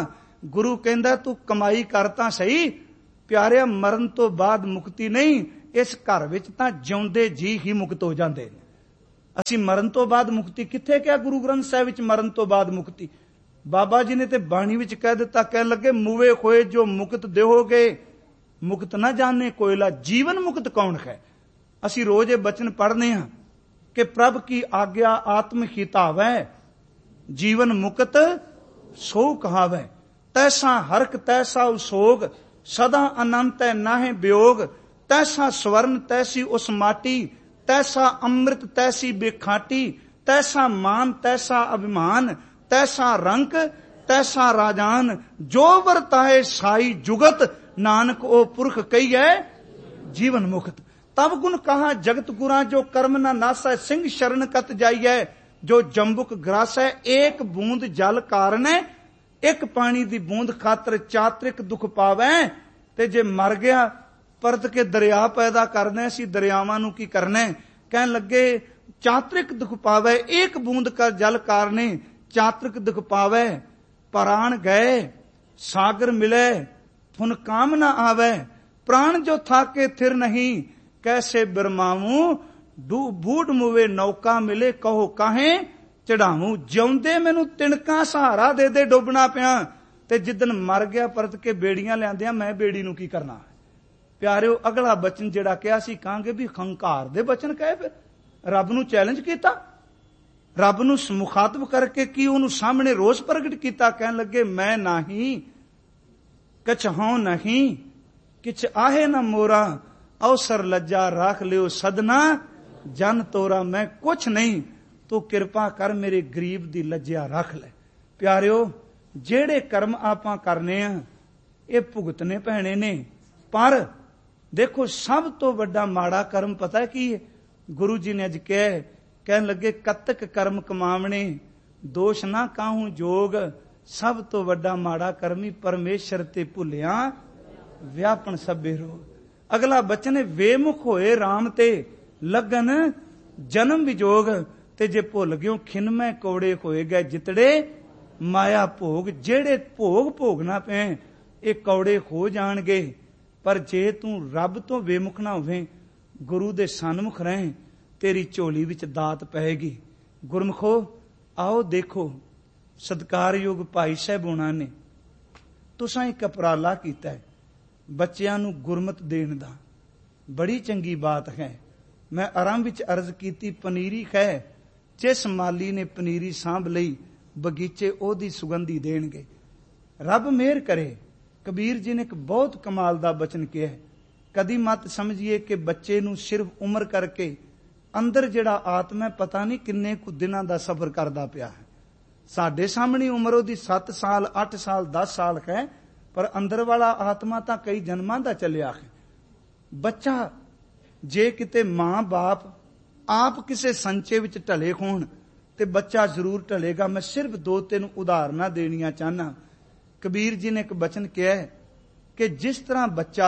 Speaker 1: ਗੁਰੂ ਕਹਿੰਦਾ ਤੂੰ ਕਮਾਈ ਕਰ ਤਾਂ ਸਹੀ ਪਿਆਰਿਆ, ਮਰਨ ਤੋਂ ਬਾਅਦ ਮੁਕਤੀ ਨਹੀਂ, ਇਸ ਘਰ ਵਿੱਚ ਤਾਂ ਜਿਉਂਦੇ ਜੀ ਹੀ ਮੁਕਤ ਹੋ ਜਾਂਦੇ ਨੇ। ਅਸੀਂ ਮਰਨ ਤੋਂ ਬਾਅਦ ਮੁਕਤੀ ਕਿੱਥੇ ਕਿਹਾ ਗੁਰੂ ਗ੍ਰੰਥ ਸਾਹਿਬ ਵਿੱਚ ਮਰਨ ਤੋਂ ਬਾਅਦ ਮੁਕਤੀ? ਬਾਬਾ ਜੀ ਨੇ ਤੇ ਬਾਣੀ ਵਿੱਚ ਕਹਿ ਦਿੱਤਾ, ਕਹਿਣ ਲੱਗੇ ਮੂਵੇ ਹੋਏ ਜੋ ਮੁਕਤ ਦੇਹੋਗੇ, ਮੁਕਤ ਨਾ ਜਾਣੇ ਕੋਇਲਾ, ਜੀਵਨ ਮੁਕਤ ਕੌਣ ਹੈ? ਅਸੀਂ ਰੋਜ਼ ਇਹ ਬਚਨ ਪੜ੍ਹਨੇ ਹਾਂ ਕਿ ਪ੍ਰਭ ਕੀ ਆਗਿਆ ਆਤਮ ਹਿਤਾਵੈ, ਜੀਵਨ ਮੁਕਤ ਸੋ ਕਹਾਵੈ, ਤੈਸਾ ਹਰਕ ਤੈਸਾ ਉਸੋਗ, ਸਦਾ ਅਨੰਤ ਹੈ ਨਾਹੇ ਵਿਯੋਗ, ਤੈਸਾ ਸਵਰਨ ਤੈਸੀ ਉਸ ਮਾਟੀ, ਤੈਸਾ ਅੰਮ੍ਰਿਤ ਤੈਸੀ ਬੇਖਾਟੀ, ਤੈਸਾ ਮਾਨ ਤੈਸਾ ਅਭਿਮਾਨ, ਤੈਸਾ ਰੰਕ ਤੈਸਾ ਰਾਜਾਨ, ਜੋ ਵਰਤਾਏ ਸਾਈ ਜੁਗਤ, ਨਾਨਕ ਉਹ ਪੁਰਖ ਕਹੀਐ ਜੀਵਨ ਮੁਕਤ। ਤਬ ਗੁਣ ਕਹਾ ਜਗਤ ਗੁਰਾਂ, ਜੋ ਕਰਮ ਨਾ ਨਾਸੈ, ਸਿੰਘ ਸ਼ਰਨ ਕਤ ਜਾਈਐ, ਜੋ ਜੰਬੁਕ ਗਰਾਸੈ, ਏਕ ਬੂੰਦ ਜਲ ਕਾਰਣੈ, ਇੱਕ ਪਾਣੀ ਦੀ ਬੂੰਦ ਖਾਤਰ ਚਾਤਰਿਕ ਦੁੱਖ ਪਾਵੈ। ਤੇ ਜੇ ਮਰ ਗਿਆ ਪਰਤ ਕੇ ਦਰਿਆ ਪੈਦਾ ਕਰਨਾ, ਅਸੀਂ ਦਰਿਆਵਾਂ ਨੂੰ ਕੀ ਕਰਨਾ? ਕਹਿਣ ਲੱਗੇ ਚਾਤਰਿਕ ਦੁੱਖ ਪਾਵੈ, ਇੱਕ ਬੂੰਦ ਕਰ ਜਲ ਕਾਰਨੇ ਚਾਤਰਿਕ ਦੁੱਖ ਪਾਵੈ, ਪ੍ਰਾਣ ਗਏ ਸਾਗਰ ਮਿਲੇ ਫੁਨ ਕਾਮ ਨਾ ਆਵੈ, ਪ੍ਰਾਣ ਜੋ ਥਾਕੇ ਥਿਰ ਨਹੀਂ, ਕੈਸੇ ਬਿਰਮਾਵੂੰ ਬੂਟ ਮੁਵੇ ਨੌਕਾ ਮਿਲੇ, ਕਹੋ ਕਾਹੇ ਚੜਾਵੂੰ। ਜਿਉਂਦੇ ਮੈਨੂੰ ਤਿਣਕਾਂ ਸਹਾਰਾ ਦੇ ਦੇ ਡੁੱਬਣਾ ਪਿਆ, ਤੇ ਜਿੱਦਨ ਮਰ ਗਿਆ ਪਰਤ ਕੇ ਬੇੜੀਆਂ ਲਿਆਂਦਿਆਂ, ਮੈਂ ਬੇੜੀ ਨੂੰ ਕੀ ਕਰਨਾ? ਪਿਆਰਿਓ, ਅਗਲਾ ਬਚਨ ਜਿਹੜਾ ਕਿਹਾ ਸੀ ਕਹਾਂਗੇ ਵੀ ਹੰਕਾਰ ਦੇ ਬਚਨ ਕਹੇ, ਫਿਰ ਰੱਬ ਨੂੰ ਚੈਲੰਜ ਕੀਤਾ, ਰੱਬ ਨੂੰ ਮੁਖਾਤਬ ਕਰਕੇ ਕੀ ਉਹਨੂੰ ਸਾਹਮਣੇ ਰੋਸ ਪ੍ਰਗਟ ਕੀਤਾ। ਕਹਿਣ ਲੱਗੇ ਮੈਂ ਨਹੀਂ ਕਛ ਹਉ ਨਹੀਂ, ਕਿਛ ਆਹੇ ਨਾ ਮੋਰਾ, ਅਵਸਰ ਲੱਜਾ ਰਾਖ ਲਿਓ ਸਦਨਾ ਜਨ ਤੋਰਾ, ਮੈਂ ਕੁਛ ਨਹੀਂ, ਤੂੰ ਕਿਰਪਾ ਕਰ ਮੇਰੇ ਗਰੀਬ ਦੀ ਲੱਜਿਆ ਰੱਖ ਲੈ। ਪਿਆਰਿਓ, ਜਿਹੜੇ ਕਰਮ ਆਪਾਂ ਕਰਨੇ ਆ ਇਹ ਭੁਗਤਨੇ ਪੈਣੇ ਨੇ, ਪਰ ਦੇਖੋ ਸਭ ਤੋਂ ਵੱਡਾ ਮਾੜਾ ਕਰਮ ਪਤਾ ਕੀ ਹੈ? ਗੁਰੂ ਜੀ ਨੇ ਅੱਜ ਕਹਿਣ ਲੱਗੇ ਕਤਕ ਕਰਮ ਕਮਾਵਣੇ, ਦੋਸ਼ ਨਾ ਕਾਹੂ ਜੋਗ, ਸਭ ਤੋਂ ਵੱਡਾ ਮਾੜਾ ਕਰਮੀ ਪਰਮੇਸ਼ਰ ਤੇ ਭੁੱਲਿਆ ਵਿਆਪਣ ਸਭੇ ਰੋਗ। ਅਗਲਾ ਬਚਨ ਹੈ ਵੇਮੁਖ ਹੋਏ RAM ਤੇ ਲੱਗਨ ਜਨਮ ਵਿਜੋਗ, ਤੇ ਜੇ ਭੁੱਲ ਗਿਓ ਖਿਨਮੈ ਕੌੜੇ ਹੋਏ ਗਏ ਜਿਤੜੇ ਮਾਇਆ ਭੋਗ। ਜਿਹੜੇ ਭੋਗ ਭੋਗਣਾ ਪਏ ਇਹ ਕੌੜੇ ਹੋ ਜਾਣਗੇ, ਪਰ ਜੇ ਤੂੰ ਰੱਬ ਤੋਂ ਬੇਮੁਖ ਨਾ ਹੋਵੇਂ, ਗੁਰੂ ਦੇ ਸਨਮੁਖ ਰਹੇ, ਤੇਰੀ ਝੋਲੀ ਵਿੱਚ ਦਾਤ ਪਏਗੀ। ਗੁਰਮੁਖੋ ਆਓ ਦੇਖੋ, ਸਤਿਕਾਰਯੋਗ ਭਾਈ ਸਾਹਿਬ ਹੋਣਾ ਨੇ ਤੁਸਾਂ ਇੱਕ ਉਪਰਾਲਾ ਕੀਤਾ ਹੈ ਬੱਚਿਆਂ ਨੂੰ ਗੁਰਮਤ ਦੇਣ ਦਾ, ਬੜੀ ਚੰਗੀ ਬਾਤ ਹੈ। ਮੈਂ ਆਰੰਭ ਵਿੱਚ ਅਰਜ਼ ਕੀਤੀ ਪਨੀਰੀ ਹੈ, ਜਿਸ ਮਾਲੀ ਨੇ ਪਨੀਰੀ ਸਾਂਭ ਲਈ ਬਗੀਚੇ ਉਹਦੀ ਸੁਗੰਧੀ ਦੇਣਗੇ। ਰੱਬ ਮਿਹਰ ਕਰੇ। ਕਬੀਰ ਜੀ ਨੇ ਇੱਕ ਬਹੁਤ ਕਮਾਲ ਦਾ ਬਚਨ ਕਿਹਾ ਹੈ, ਕਦੀ ਮਤ ਸਮਝੀਏ ਕਿ ਬੱਚੇ ਨੂੰ ਸਿਰਫ ਉਮਰ ਕਰਕੇ ਅੰਦਰ ਜਿਹੜਾ ਆਤਮਾ ਪਤਾ ਨਹੀਂ ਕਿੰਨੇ ਕੁ ਦਿਨਾਂ ਦਾ ਸਫ਼ਰ ਕਰਦਾ ਪਿਆ ਹੈ। ਸਾਡੇ ਸਾਹਮਣੇ ਉਮਰ ਉਹਦੀ 7 ਸਾਲ 8 ਸਾਲ 10 ਸਾਲ ਹੈ, ਪਰ ਅੰਦਰ ਵਾਲਾ ਆਤਮਾ ਤਾਂ ਕਈ ਜਨਮਾਂ ਦਾ ਚੱਲਿਆ ਹੈ। ਬੱਚਾ ਜੇ ਕਿਤੇ ਮਾਂ ਬਾਪ ਆਪ ਕਿਸੇ ਸੰਚੇ ਵਿੱਚ ਢਲੇ ਹੋਣ ਤੇ ਬੱਚਾ ਜ਼ਰੂਰ ਢਲੇਗਾ। ਮੈਂ ਸਿਰਫ 2-3 ਉਦਾਹਰਨਾਂ ਦੇਣੀਆਂ ਚਾਹਨਾ। ਕਬੀਰ ਜੀ ਨੇ ਇੱਕ ਬਚਨ ਕਿਹਾ ਹੈ ਕਿ ਜਿਸ ਤਰ੍ਹਾਂ ਬੱਚਾ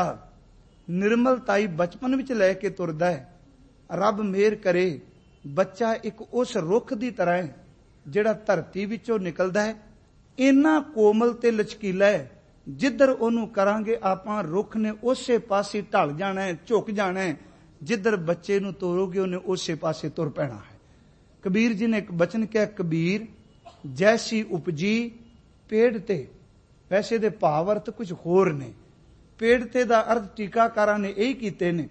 Speaker 1: ਨਿਰਮਲਤਾਈ ਬਚਪਨ ਵਿੱਚ ਲੈ ਕੇ ਤੁਰਦਾ ਹੈ, ਰੱਬ ਮਿਹਰ ਕਰੇ ਬੱਚਾ ਇੱਕ ਉਸ ਰੁੱਖ ਦੀ ਤਰ੍ਹਾਂ ਹੈ ਜਿਹੜਾ ਧਰਤੀ ਵਿੱਚੋਂ ਨਿਕਲਦਾ ਹੈ, ਇੰਨਾ ਕੋਮਲ ਤੇ ਲਚਕੀਲਾ ਹੈ, ਜਿੱਧਰ ਉਹਨੂੰ ਕਰਾਂਗੇ ਆਪਾਂ ਰੁੱਖ ਨੇ ਉਸੇ ਪਾਸੇ ਢਲ ਜਾਣਾ ਹੈ, ਝੁਕ ਜਾਣਾ ਹੈ, ਜਿੱਧਰ ਬੱਚੇ ਨੂੰ ਤੋਰੋਗੇ ਉਹਨੇ ਉਸੇ ਪਾਸੇ ਤੁਰ ਪੈਣਾ ਹੈ। ਕਬੀਰ ਜੀ ਨੇ ਇੱਕ ਬਚਨ ਕਿਹਾ, ਕਬੀਰ ਜੈਸੀ ਉਪਜੀ ਪੇੜ ਤੇ, ਵੈਸੇ ਦੇ ਭਾਵ ਅਰਥ ਕੁਝ ਹੋਰ ਨੇ। ਪੇੜ ਤੇ ਦਾ ਅਰਥ ਟੀਕਾਕਾਰਾਂ ਨੇ ਇਹ ਕੀਤੇ ਨੇ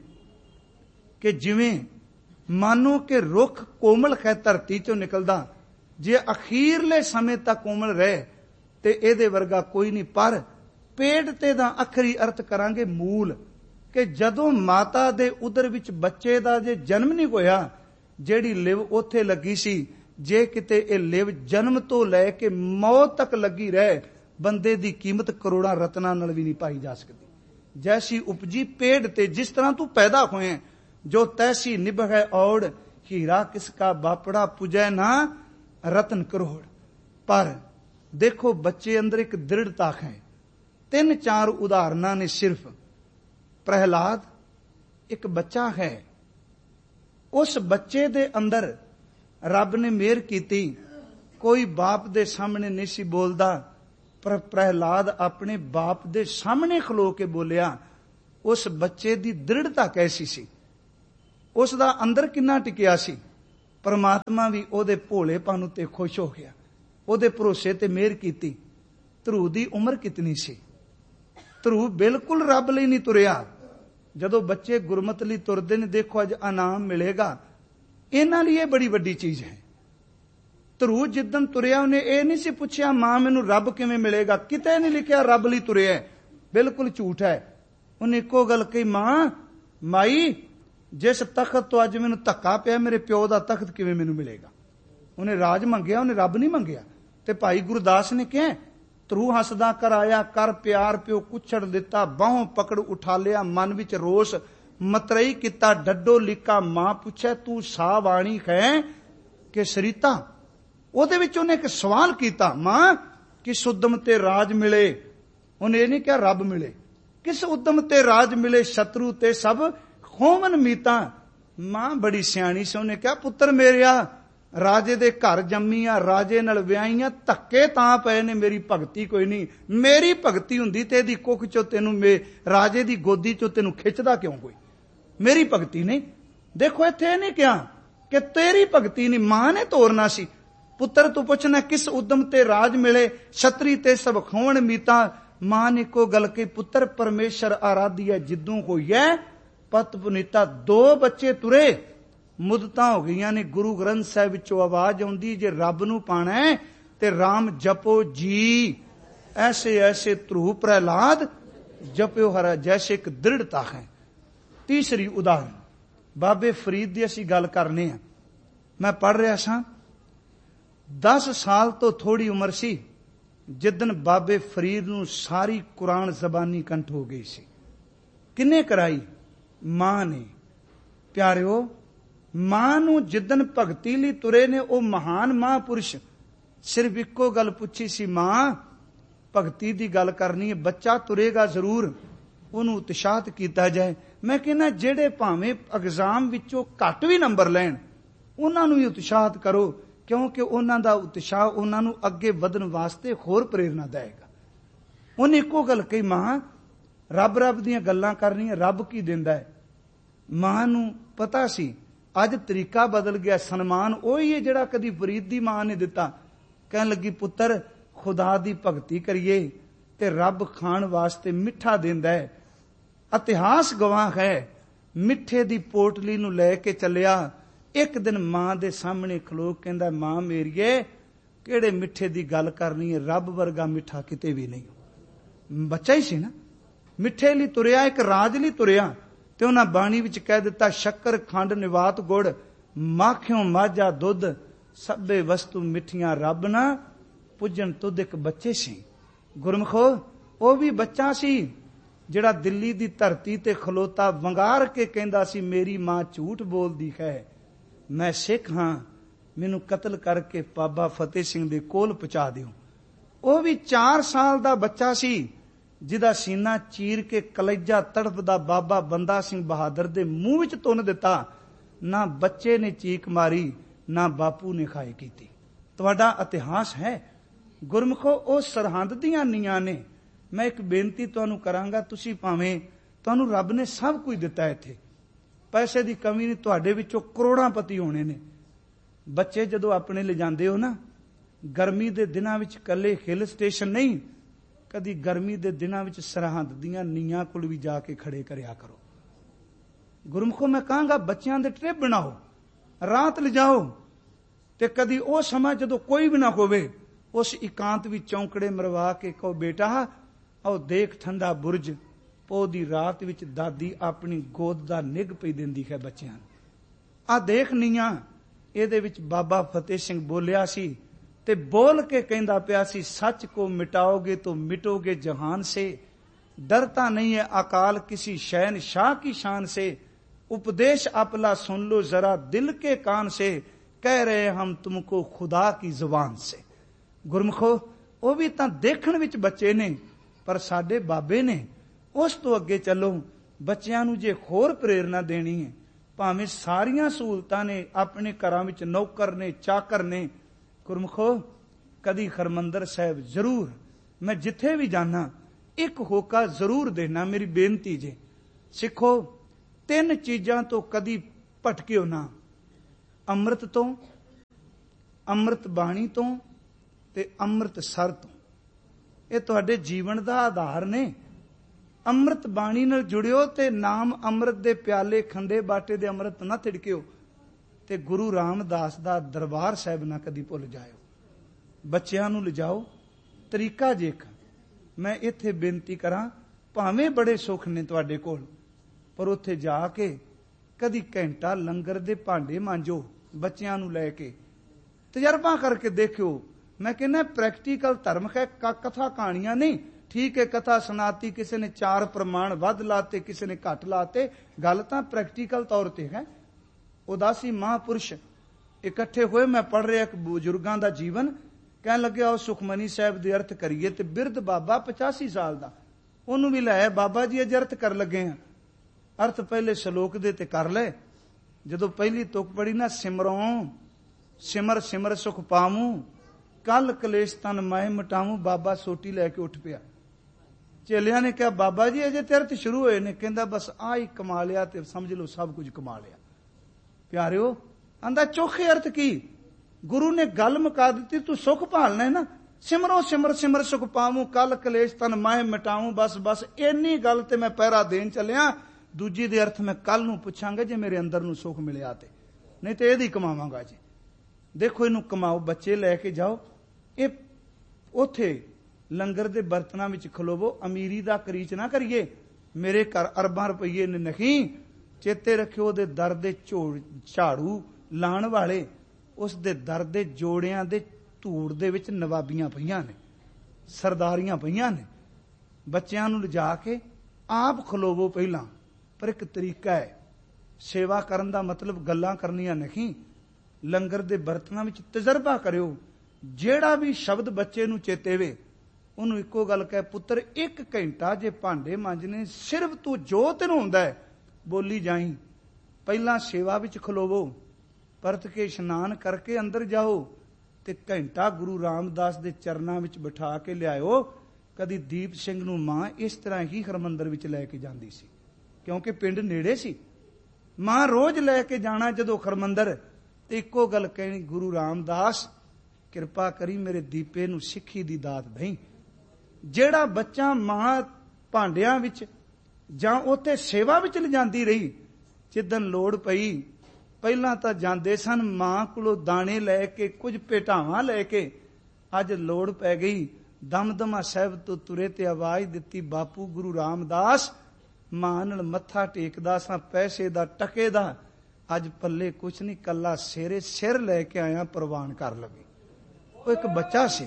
Speaker 1: ਕਿ ਜਿਵੇਂ ਮਾਨੋ ਕਿ ਰੁੱਖ ਕੋਮਲ ਹੈ ਧਰਤੀ ਚੋਂ ਨਿਕਲਦਾ, ਜੇ ਅਖੀਰਲੇ ਸਮੇਂ ਤੱਕ ਕੋਮਲ ਰਹੇ ਤੇ ਇਹਦੇ ਵਰਗਾ ਕੋਈ ਨਹੀਂ। ਪਰ ਪੇੜ ਤੇ ਦਾ ਅਖਰੀ ਅਰਥ ਕਰਾਂਗੇ ਮੂਲ, ਕਿ ਜਦੋਂ ਮਾਤਾ ਦੇ ਉਦਰ ਵਿੱਚ ਬੱਚੇ ਦਾ ਜੇ ਜਨਮ ਨਹੀਂ ਹੋਇਆ, ਜਿਹੜੀ ਲਿਵ ਉੱਥੇ ਲੱਗੀ ਸੀ, ਜੇ ਕਿਤੇ ਇਹ ਲਿਵ ਜਨਮ ਤੋਂ ਲੈ ਕੇ ਮੌਤ ਤੱਕ ਲੱਗੀ ਰਹੇ, ਬੰਦੇ ਦੀ ਕੀਮਤ ਕਰੋੜਾਂ ਰਤਨਾਂ ਨਾਲ ਵੀ ਨਹੀਂ ਪਾਈ ਜਾ ਸਕਦੀ। ਜੈਸੀ ਉਪਜੀ ਪੇੜ ਤੇ, ਜਿਸ ਤਰ੍ਹਾਂ ਤੂੰ ਪੈਦਾ ਹੋਏ, ਜੋ ਤੈਸੀ ਨਿਭੈ ਔੜ, ਹੀਰਾ ਕਿਸਕਾ ਬਾਪੜਾ ਪੁਜੈ ਨਾ ਰਤਨ ਕਰੋੜ। ਪਰ ਦੇਖੋ ਬੱਚੇ ਅੰਦਰ ਇੱਕ ਦ੍ਰਿੜਤਾ ਹੈ। 3-4 ਉਦਾਹਰਨਾਂ ਨੇ ਸਿਰਫ। ਪ੍ਰਹਿਲਾਦ ਇੱਕ ਬੱਚਾ ਹੈ, ਉਸ ਬੱਚੇ ਦੇ ਅੰਦਰ ਰੱਬ ਨੇ ਮਿਹਰ ਕੀਤੀ, ਕੋਈ ਬਾਪ ਦੇ ਸਾਹਮਣੇ ਨਹੀਂ ਸੀ ਬੋਲਦਾ, ਪਰ ਪ੍ਰਹਿਲਾਦ ਆਪਣੇ ਬਾਪ ਦੇ ਸਾਹਮਣੇ ਖਲੋ ਕੇ ਬੋਲਿਆ। ਉਸ ਬੱਚੇ ਦੀ ਦ੍ਰਿੜਤਾ ਕੈਸੀ ਸੀ, ਉਸ ਦਾ ਅੰਦਰ ਕਿੰਨਾ ਟਿਕਿਆ ਸੀ। ਪਰਮਾਤਮਾ ਵੀ ਉਹਦੇ ਭੋਲੇਪਨ ਉੱਤੇ ਖੁਸ਼ ਹੋ ਗਿਆ, ਉਹਦੇ ਭਰੋਸੇ ਤੇ ਮਿਹਰ ਕੀਤੀ। ਧਰੂ ਦੀ ਉਮਰ ਕਿਤਨੀ ਸੀ? ਧਰੂ ਬਿਲਕੁਲ ਰੱਬ ਲਈ ਨਹੀਂ ਤੁਰਿਆ। ਜਦੋਂ ਬੱਚੇ ਗੁਰਮਤ ਲਈ ਤੁਰਦੇ ਨੇ, ਦੇਖੋ ਅੱਜ ਇਨਾਮ ਮਿਲੇਗਾ, ਇਹਨਾਂ ਲਈ ਇਹ ਬੜੀ ਵੱਡੀ ਚੀਜ਼ ਹੈ। ਧਰੂ ਜਿੱਦਣ ਤੁਰਿਆ, ਉਹਨੇ ਇਹ ਨਹੀਂ ਸੀ ਪੁੱਛਿਆ ਮਾਂ ਮੈਨੂੰ ਰੱਬ ਕਿਵੇਂ ਮਿਲੇਗਾ, ਕਿਤੇ ਨਹੀਂ ਲਿਖਿਆ ਰੱਬ ਲਈ ਤੁਰਿਆ, ਬਿਲਕੁਲ ਝੂਠ ਹੈ। ਉਹਨੇ ਇੱਕੋ ਗੱਲ ਕਹੀ, ਮਾਈ ਜਿਸ ਤਖਤ ਤੋਂ ਅੱਜ ਮੈਨੂੰ ਧੱਕਾ ਪਿਆ, ਮੇਰੇ ਪਿਓ ਦਾ ਤਖਤ ਕਿਵੇਂ ਮੈਨੂੰ ਮਿਲੇਗਾ। ਉਹਨੇ ਰਾਜ ਮੰਗਿਆ, ਉਹਨੇ ਰੱਬ ਨਹੀਂ ਮੰਗਿਆ। ਤੇ ਭਾਈ ਗੁਰਦਾਸ ਨੇ ਕਿਹਾ, ਧਰੂ ਹੱਸਦਾ ਕਰਾਇਆ ਕਰ ਪਿਆਰ, ਪਿਓ ਕੁੱਛੜ ਦਿੱਤਾ, ਬਾਹੋਂ ਪਕੜ ਉਠਾ ਲਿਆ, ਮਨ ਵਿੱਚ ਰੋਸ ਮਤਰਈ ਕੀਤਾ, ਡੱਡੋ ਲਿਕਾ ਮਾਂ ਪੁੱਛੇ ਤੂੰ ਸਾ ਬਾਣੀ ਹੈ ਕਿ ਸਰੀਤਾ। ਉਹਦੇ ਵਿੱਚ ਉਹਨੇ ਇੱਕ ਸਵਾਲ ਕੀਤਾ, ਮਾਂ ਕਿਸ ਉਦਮ ਤੇ ਰਾਜ ਮਿਲੇ। ਉਹਨੇ ਇਹ ਨਹੀਂ ਕਿਹਾ ਰੱਬ ਮਿਲੇ, ਕਿਸ ਉਦਮ ਤੇ ਰਾਜ ਮਿਲੇ, ਸ਼ਤਰੂ ਤੇ ਸਭ ਖੋਵਨ ਮੀਤਾ। ਮਾਂ ਬੜੀ ਸਿਆਣੀ ਸੀ, ਉਹਨੇ ਕਿਹਾ ਪੁੱਤਰ ਮੇਰਿਆ, ਰਾਜੇ ਦੇ ਘਰ ਜੰਮੀ ਆ, ਰਾਜੇ ਨਾਲ ਵਿਆਹੀਆਂ, ਧੱਕੇ ਤਾਂ ਪਏ ਨੇ, ਮੇਰੀ ਭਗਤੀ ਕੋਈ ਨਹੀਂ। ਮੇਰੀ ਭਗਤੀ ਹੁੰਦੀ ਤੇ ਇਹਦੀ ਕੁੱਖ ਚੋਂ ਤੈਨੂੰ ਰਾਜੇ ਦੀ ਗੋਦੀ ਚੋਂ ਤੈਨੂੰ ਖਿੱਚਦਾ ਕਿਉਂ ਕੋਈ? ਮੇਰੀ ਭਗਤੀ ਨਹੀਂ। ਦੇਖੋ ਇੱਥੇ ਇਹ ਨਹੀਂ ਕਿਹਾ ਕਿ ਤੇਰੀ ਭਗਤੀ ਨਹੀਂ, ਮਾਂ ਨੇ ਤੋਰਨਾ ਸੀ। ਪੁੱਤਰ ਤੂੰ ਪੁੱਛਣਾ ਕਿਸ ਉਦਮ ਤੇ ਰਾਜ ਮਿਲੇ, ਛਤਰੀ ਤੇ ਸਭ ਖੋਵਣ ਮੀਤਾ। ਮਾਂ ਨੇ ਕੋ ਗੱਲ ਕਹੀ, ਪੁੱਤਰ ਪਰਮੇਸ਼ਰ ਆਰਾਧੀ ਹੈ ਜਿੱਦੋਂ ਹੋਈ ਹੈ ਪਤ ਪੁਨੀਤਾ। ਦੋ ਬੱਚੇ ਤੁਰੇ, ਮੁੱਦਤਾਂ ਹੋ ਗਈਆਂ ਨੇ। ਗੁਰੂ ਗ੍ਰੰਥ ਸਾਹਿਬ ਵਿੱਚੋਂ ਆਵਾਜ਼ ਆਉਂਦੀ, ਜੇ ਰੱਬ ਨੂੰ ਪਾਣਾ ਤੇ ਰਾਮ ਜਪੋ ਜੀ, ਐਸੇ ਐਸੇ ਧਰੂ ਪ੍ਰਹਿਲਾਦ ਜਪਿਓ ਹਰਾ, ਜੈਸੇ ਇੱਕ ਦ੍ਰਿੜਤਾ ਹੈ। ਤੀਸਰੀ ਉਦਾਹਰਨ ਬਾਬੇ ਫਰੀਦ ਦੀ ਅਸੀਂ ਗੱਲ ਕਰਨੇ ਆ। ਮੈਂ ਪੜ੍ਹ ਰਿਹਾ ਸਾਂ, 10 ਸਾਲ ਤੋਂ ਥੋੜੀ ਉਮਰ ਸੀ ਜਿੱਦਣ ਬਾਬੇ ਫਰੀਦ ਨੂੰ ਸਾਰੀ ਕੁਰਾਨ ਜ਼ਬਾਨੀ ਕੰਠ ਹੋ ਗਈ ਸੀ। ਕਿੰਨੇ ਕਰਾਈ? ਮਾਂ ਨੇ। ਪਿਆਰਿਓ, ਮਾਂ ਨੂੰ ਜਿੱਦਣ ਭਗਤੀ ਲਈ ਤੁਰੇ ਨੇ, ਉਹ ਮਹਾਨ ਮਹਾਂਪੁਰਸ਼ ਸਿਰਫ ਇੱਕੋ ਗੱਲ ਪੁੱਛੀ ਸੀ, ਮਾਂ ਭਗਤੀ ਦੀ ਗੱਲ ਕਰਨੀ ਹੈ, ਬੱਚਾ ਤੁਰੇਗਾ ਜ਼ਰੂਰ, ਉਹਨੂੰ ਉਤਸ਼ਾਹਤ ਕੀਤਾ ਜਾਏ। ਮੈਂ ਕਹਿੰਦਾ ਜਿਹੜੇ ਭਾਵੇਂ ਐਗਜ਼ਾਮ ਵਿੱਚੋਂ ਘੱਟ ਵੀ ਨੰਬਰ ਲੈਣ, ਉਹਨਾਂ ਨੂੰ ਵੀ ਉਤਸ਼ਾਹਤ ਕਰੋ, ਕਿਉਂਕਿ ਉਹਨਾਂ ਦਾ ਉਤਸ਼ਾਹ ਉਹਨਾਂ ਨੂੰ ਅੱਗੇ ਵਧਣ ਵਾਸਤੇ ਹੋਰ ਪ੍ਰੇਰਨਾ ਦੇਵੇਗਾ। ਉਹਨੇ ਇੱਕੋ ਗੱਲ ਕਹੀ, ਮਾਂ ਰੱਬ ਦੀਆਂ ਗੱਲਾਂ ਕਰਨੀਆਂ, ਰੱਬ ਕੀ ਦਿੰਦਾ ਹੈ। ਮਾਂ ਨੂੰ ਪਤਾ ਸੀ ਅੱਜ ਤਰੀਕਾ ਬਦਲ ਗਿਆ, ਸਨਮਾਨ ਉਹੀ ਹੈ ਜਿਹੜਾ ਕਦੀ ਫਰੀਦ ਦੀ ਮਾਂ ਨੇ ਦਿੱਤਾ। ਕਹਿਣ ਲੱਗੀ, ਪੁੱਤਰ ਖੁਦਾ ਦੀ ਭਗਤੀ ਕਰੀਏ ਤੇ ਰੱਬ ਖਾਣ ਵਾਸਤੇ ਮਿੱਠਾ ਦਿੰਦਾ ਹੈ। ਇਤਿਹਾਸ ਗਵਾਹ ਹੈ, ਮਿੱਠੇ ਦੀ ਪੋਟਲੀ ਨੂੰ ਲੈ ਕੇ ਚੱਲਿਆ। ਇੱਕ ਦਿਨ ਮਾਂ ਦੇ ਸਾਹਮਣੇ ਖਲੋ ਕਹਿੰਦਾ, ਮਾਂ ਮੇਰੀਏ ਕਿਹੜੇ ਮਿੱਠੇ ਦੀ ਗੱਲ ਕਰਨੀ ਹੈ, ਰੱਬ ਵਰਗਾ ਮਿੱਠਾ ਕਿਤੇ ਵੀ ਨਹੀਂ। ਬੱਚਾ ਹੀ ਸੀ ਨਾ, ਮਿੱਠੇ ਲਈ ਤੁਰਿਆ, ਇੱਕ ਰਾਜ ਲਈ ਤੁਰਿਆ। ਤੇ ਉਹਨਾਂ ਬਾਣੀ ਵਿੱਚ ਕਹਿ ਦਿੱਤਾ, ਸ਼ੱਕਰ ਖੰਡ ਨਿਵਾਤ ਗੁੜ, ਮਾਖਿਓ ਮਾਝਾ ਦੁੱਧ, ਸਭੇ ਵਸਤੂ ਮਿੱਠੀਆਂ, ਰੱਬ ਨਾ ਪੁੱਜਣ ਤੁਧ। ਇੱਕ ਬੱਚੇ ਸੀ ਗੁਰਮਖੋ, ਉਹ ਵੀ ਬੱਚਾ ਸੀ ਜਿਹੜਾ ਦਿੱਲੀ ਦੀ ਧਰਤੀ ਤੇ ਖਲੋਤਾ ਵੰਗਾਰ ਕੇ ਕਹਿੰਦਾ ਸੀ, ਮੇਰੀ ਮਾਂ ਝੂਠ ਬੋਲਦੀ ਹੈ, ਮੈਂ ਸਿੱਖ ਹਾਂ, ਮੈਨੂੰ ਕਤਲ ਕਰਕੇ ਬਾਬਾ ਫਤਿਹ ਸਿੰਘ ਦੇ ਕੋਲ ਪਹੁੰਚਾ ਦਿਓ। ਉਹ ਵੀ 4 ਸਾਲ ਦਾ ਬੱਚਾ ਸੀ ਜਿਹਦਾ ਸੀਨਾ ਚੀਰ ਕੇ ਕਲੇਜਾ ਤੜਫਦਾ ਬਾਬਾ ਬੰਦਾ ਸਿੰਘ ਬਹਾਦਰ ਦੇ ਮੂੰਹ ਵਿੱਚ ਤੁੰਨ ਦਿੱਤਾ। ਨਾ ਬੱਚੇ ਨੇ ਚੀਕ ਮਾਰੀ, ਨਾ ਬਾਪੂ ਨੇ ਖਾਏ ਕੀਤੀ। ਤੁਹਾਡਾ ਇਤਿਹਾਸ ਹੈ ਗੁਰਮਖੋ, ਉਹ ਸਰਹੰਦ ਦੀਆਂ ਨੀਆਂ ਨੇ। ਮੈਂ ਇੱਕ ਬੇਨਤੀ ਤੁਹਾਨੂੰ ਕਰਾਂਗਾ, ਤੁਸੀਂ ਭਾਵੇਂ ਤੁਹਾਨੂੰ ਰੱਬ ਨੇ ਸਭ ਕੁਝ ਦਿੱਤਾ, ਇੱਥੇ ਪੈਸੇ ਦੀ ਕਮੀ ਨਹੀਂ, ਤੁਹਾਡੇ ਵਿੱਚੋਂ ਕਰੋੜਾਂਪਤੀ ਹੋਣੇ ਨੇ। ਬੱਚੇ ਜਦੋਂ ਆਪਣੇ ਲਿਜਾਂਦੇ ਹੋ ਨਾ, ਗਰਮੀ ਦੇ ਦਿਨਾਂ ਵਿੱਚ ਇਕੱਲੇ ਹਿੱਲ ਸਟੇਸ਼ਨ ਨਹੀਂ, ਕਦੀ ਗਰਮੀ ਦੇ ਦਿਨਾਂ ਵਿੱਚ ਸਰਹੰਦ ਦੀਆਂ ਨੀਆਂ ਕੋਲ ਵੀ ਜਾ ਕੇ ਖੜੇ ਕਰਿਆ ਕਰੋ। ਗੁਰਮਖੋ ਮੈਂ ਕਹਾਂਗਾ, ਬੱਚਿਆਂ ਦੇ ਟ੍ਰਿਪ ਬਣਾਓ, ਰਾਤ ਲਿਜਾਓ, ਤੇ ਕਦੀ ਉਹ ਸਮਾਂ ਜਦੋਂ ਕੋਈ ਵੀ ਨਾ ਹੋਵੇ, ਉਸ ਇਕਾਂਤ ਵਿੱਚ ਚੌਂਕੜੇ ਮਰਵਾ ਕੇ ਕਹੋ, ਬੇਟਾ ਆਓ ਦੇਖ ਠੰਡਾ ਬੁਰਜ, ਪੋਹ ਦੀ ਰਾਤ ਵਿੱਚ ਦਾਦੀ ਆਪਣੀ ਗੋਦ ਦਾ ਨਿੱਘ ਪਈ ਦਿੰਦੀ ਹੈ ਬੱਚਿਆਂ ਨੂੰ। ਆਹ ਦੇਖ ਨੀਆਂ, ਇਹਦੇ ਵਿੱਚ ਬਾਬਾ ਫਤਿਹ ਸਿੰਘ ਬੋਲਿਆ ਸੀ ਤੇ ਬੋਲ ਕੇ ਕਹਿੰਦਾ ਪਿਆ ਸੀ, ਸੱਚ ਕੋ ਮਿਟਾਓਗੇ तो मिटोगे जहान से, डरता नहीं है अकाल किसी शहनशाह की शान से, उपदेश अपना सुन लो जरा दिल के कान से, कह रहे हम तुमको खुदा की जुबान से। गुरमुखो, ਉਹ ਵੀ ਤਾਂ ਦੇਖਣ ਵਿੱਚ ਬੱਚੇ ਨੇ, ਪਰ ਸਾਡੇ ਬਾਬੇ ਨੇ। ਉਸ ਤੋਂ ਅੱਗੇ ਚੱਲੋ, ਬੱਚਿਆਂ ਨੂੰ ਜੇ ਹੋਰ ਪ੍ਰੇਰਨਾ ਦੇਣੀ ਹੈ, ਭਾਵੇਂ ਸਾਰੀਆਂ ਸਹੂਲਤਾਂ ਨੇ, ਆਪਣੇ ਘਰਾਂ ਵਿੱਚ ਨੌਕਰ ਨੇ, ਚਾਕਰ ਨੇ। ਗੁਰਮੁਖੋ, ਕਦੀ ਹਰਮੰਦਰ ਸਾਹਿਬ ਜ਼ਰੂਰ, मैं जिथे भी जाना एक होका जरूर देना। मेरी बेनती जे सिखो, 3 चीजां तो कदी भटकिओ ना, ਅੰਮ੍ਰਿਤ ਤੋਂ, ਅੰਮ੍ਰਿਤ ਬਾਣੀ ਤੋਂ ਤੇ ਅੰਮ੍ਰਿਤ ਸਰ ਤੋਂ। ਇਹ ਤੁਹਾਡੇ ਜੀਵਨ ਦਾ ਆਧਾਰ ਨੇ। ਅੰਮ੍ਰਿਤ ਬਾਣੀ ਨਾਲ ਜੁੜਿਓ ਤੇ ਨਾਮ ਅੰਮ੍ਰਿਤ ਦੇ ਪਿਆਲੇ ਖੰਡੇ ਬਾਟੇ ਦੇ ਅੰਮ੍ਰਿਤ ਨਾ ਤਿੜਕਿਓ, ਤੇ ਗੁਰੂ ਰਾਮਦਾਸ ਦਾ ਦਰਬਾਰ ਸਾਹਿਬ ਨਾ ਕਦੀ ਭੁੱਲ ਜਾਇਓ। ਬੱਚਿਆਂ ਨੂੰ ਲਿਜਾਓ। ਤਰੀਕਾ ਜੇਕ ਮੈਂ ਇੱਥੇ ਬੇਨਤੀ ਕਰਾਂ, ਭਾਵੇਂ ਬੜੇ ਸੁੱਖ ਨੇ ਤੁਹਾਡੇ ਕੋਲ, ਪਰ ਉੱਥੇ ਜਾ ਕੇ ਕਦੀ ਘੰਟਾ ਲੰਗਰ ਦੇ ਭਾਂਡੇ ਮਾਂਜੋ ਬੱਚਿਆਂ ਨੂੰ ਲੈ ਕੇ, ਤਜਰਬਾ ਕਰਕੇ ਦੇਖਿਓ। ਮੈਂ ਕਹਿੰਦਾ ਪ੍ਰੈਕਟੀਕਲ ਧਰਮ ਹੈ, ਕਥਾ ਕਹਾਣੀਆਂ ਨਹੀਂ। ਠੀਕ ਹੈ, ਕਥਾ ਸੁਣਾਤੀ, ਕਿਸੇ ਨੇ 4 ਪ੍ਰਮਾਣ ਵੱਧ ਲਾਤੇ, ਕਿਸੇ ਨੇ ਘੱਟ ਲਾਤੇ, ਗੱਲ ਤਾਂ ਪ੍ਰੈਕਟੀਕਲ ਤੌਰ ਤੇ ਹੈ। ਉਦਾਸੀ ਮਹਾਂਪੁਰਸ਼ ਇਕੱਠੇ ਹੋਏ, ਮੈਂ ਪੜ੍ਹ ਰਿਹਾ ਇੱਕ ਬਜ਼ੁਰਗਾਂ ਦਾ ਜੀਵਨ, ਕਹਿਣ ਲੱਗਿਆ ਉਹ ਸੁਖਮਨੀ ਸਾਹਿਬ ਦੇ ਅਰਥ ਕਰੀਏ। ਤੇ ਬਿਰਧ ਬਾਬਾ 85 ਸਾਲ ਦਾ, ਉਹਨੂੰ ਵੀ ਲੈ ਬਾਬਾ ਜੀ ਇਹ ਅਰਥ ਕਰਨ ਲੱਗੇ ਆ। ਅਰਥ ਪਹਿਲੇ ਸ਼ਲੋਕ ਦੇ ਤੇ ਕਰ ਲੈ। ਜਦੋਂ ਪਹਿਲੀ ਤੁਕ ਪੜੀ ਨਾ, ਸਿਮਰੋਂ ਸਿਮਰ ਸਿਮਰ ਸੁਖ ਪਾਵੂੰ, ਕੱਲ ਕਲੇਸ਼ ਤਨ ਮੈਂ ਮਿਟਾਵੂੰ, ਬਾਬਾ ਸੋਟੀ ਲੈ ਕੇ ਉੱਠ ਪਿਆ। ਚੇਲਿਆਂ ਨੇ ਕਿਹਾ ਬਾਬਾ ਜੀ ਅਜੇ ਤੇ ਅਰਥ ਸ਼ੁਰੂ ਹੋਏ ਨੇ। ਕਹਿੰਦਾ ਬਸ ਆ ਹੀ ਕਮਾ ਲਿਆ ਤੇ ਸਮਝ ਲਓ ਸਭ ਕੁਝ ਕਮਾ ਲਿਆ। ਪਿਆਰਿਓ, ਆਂਦਾ ਚੋਖੇ ਅਰਥ ਕੀ? ਗੁਰੂ ਨੇ ਗੱਲ ਮੁਕਾ ਦਿੱਤੀ, ਤੂੰ ਸੁਖ ਭਾਲਣਾ ਹੈ ਨਾ, ਸਿਮਰੋ ਸਿਮਰ ਸਿਮਰ ਸੁਖ ਪਾਵੂੰ, ਕੱਲ ਕਲੇਸ਼ ਤਨ ਮੈਂ ਮਿਟਾਵੂੰ। ਬਸ ਬਸ ਇੰਨੀ ਗੱਲ ਤੇ ਮੈਂ ਪਹਿਰਾ ਦੇਣ ਚੱਲਿਆ। ਦੂਜੀ ਦੇ ਅਰਥ ਮੈਂ ਕੱਲ ਨੂੰ ਪੁੱਛਾਂਗਾ ਜੇ ਮੇਰੇ ਅੰਦਰ ਨੂੰ ਸੁਖ ਮਿਲਿਆ ਤੇ, ਨਹੀਂ ਤੇ ਇਹਦੀ ਕਮਾਵਾਂਗਾ ਜੀ। ਦੇਖੋ ਇਹਨੂੰ ਕਮਾਓ, ਬੱਚੇ ਲੈ ਕੇ ਜਾਓ। ਇਹ ਉਥੇ ਲੰਗਰ ਦੇ ਬਰਤਨਾਂ ਵਿੱਚ ਖਲੋਵੋ। ਅਮੀਰੀ ਦਾ ਕਰੀਚ ਨਾ ਕਰੀਏ, ਮੇਰੇ ਘਰ ਅਰਬਾਂ ਰੁਪਈਏ ਨੇ ਨਹੀਂ। ਚੇਤੇ ਰੱਖਿਓ, ਉਹਦੇ ਦਰ ਦੇ ਝਾੜੂ ਲਾਣ ਵਾਲੇ, ਉਸ ਦੇ ਦਰ ਦੇ ਜੋੜਿਆਂ ਦੇ ਧੂੜ ਦੇ ਵਿੱਚ ਨਵਾਬੀਆਂ ਪਈਆਂ ਨੇ, ਸਰਦਾਰੀਆਂ ਪਈਆਂ ਨੇ। ਬੱਚਿਆਂ ਨੂੰ ਲਿਜਾ ਕੇ ਆਪ ਖਲੋਵੋ ਪਹਿਲਾਂ। ਪਰ ਇੱਕ ਤਰੀਕਾ ਹੈ, ਸੇਵਾ ਕਰਨ ਦਾ ਮਤਲਬ ਗੱਲਾਂ ਕਰਨੀਆਂ ਨਹੀਂ। ਲੰਗਰ ਦੇ ਬਰਤਨਾਂ ਵਿੱਚ ਤਜਰਬਾ ਕਰਿਓ। ਜਿਹੜਾ ਵੀ ਸ਼ਬਦ ਬੱਚੇ ਨੂੰ ਚੇਤੇ ਵੇ, ਉਹਨੂੰ ਇੱਕੋ ਗੱਲ ਕਹੇ, ਪੁੱਤਰ 1 ਘੰਟਾ ਜੇ ਭਾਂਡੇ ਮਾਂਜਣੇ, ਸਿਰਫ ਤੂੰ ਜੋ ਤੈਨੂੰ ਹੁੰਦਾ ਹੈ ਬੋਲੀ ਜਾਈ। ਪਹਿਲਾਂ ਸੇਵਾ ਵਿੱਚ ਖਲੋਵੋ, ਪਰਤ ਕੇ ਇਸ਼ਨਾਨ ਕਰਕੇ ਅੰਦਰ ਜਾਓ ਤੇ ਘੰਟਾ ਗੁਰੂ ਰਾਮਦਾਸ ਦੇ ਚਰਨਾਂ ਵਿੱਚ ਬਿਠਾ ਕੇ ਲਿਆਇਓ। ਕਦੀ ਦੀਪ ਸਿੰਘ ਨੂੰ ਮਾਂ ਇਸ ਤਰ੍ਹਾਂ ਹੀ ਹਰਮੰਦਰ ਵਿੱਚ ਲੈ ਕੇ ਜਾਂਦੀ ਸੀ, ਕਿਉਂਕਿ ਪਿੰਡ ਨੇੜੇ ਸੀ। ਮਾਂ ਰੋਜ਼ ਲੈ ਕੇ ਜਾਣਾ ਜਦੋਂ ਹਰਮੰਦਰ, ਤੇ ਇੱਕੋ ਗੱਲ ਕਹਿਣੀ, ਗੁਰੂ ਰਾਮਦਾਸ ਕਿਰਪਾ ਕਰੀ ਮੇਰੇ ਦੀਪੇ ਨੂੰ ਸਿੱਖੀ ਦੀ ਦਾਤ ਦੇਈਂ। ਜਿਹੜਾ ਬੱਚਾ ਮਾਂ ਭਾਂਡਿਆਂ ਵਿੱਚ ਜਾਂ ਉੱਥੇ ਸੇਵਾ ਵਿੱਚ ਲਿਜਾਂਦੀ ਰਹੀ, ਜਿੱਦਣ ਲੋੜ ਪਈ, ਪਹਿਲਾਂ ਤਾਂ ਜਾਂਦੇ ਸਨ ਮਾਂ ਕੋਲੋਂ ਦਾਣੇ ਲੈ ਕੇ, ਕੁਝ ਭੇਟਾਵਾਂ ਲੈ ਕੇ। ਅੱਜ ਲੋੜ ਪੈ ਗਈ, ਦਮਦਮਾ ਸਾਹਿਬ ਤੋਂ ਤੁਰੇ ਤੇ ਆਵਾਜ਼ ਦਿੱਤੀ, ਬਾਪੂ ਗੁਰੂ ਰਾਮਦਾਸ। ਮਾਂ ਨਾਲ ਮੱਥਾ ਟੇਕਦਾ ਸਾਂ, ਪੈਸੇ ਦਾ ਟਕੇ ਦਾ, ਅੱਜ ਪੱਲੇ ਕੁਛ ਨਹੀਂ, ਕੱਲਾ ਸਿਰੇ ਸਿਰ ਲੈ ਕੇ ਆਇਆ, ਪ੍ਰਵਾਨ ਕਰ ਲਵੇ। ਉਹ ਇੱਕ ਬੱਚਾ ਸੀ।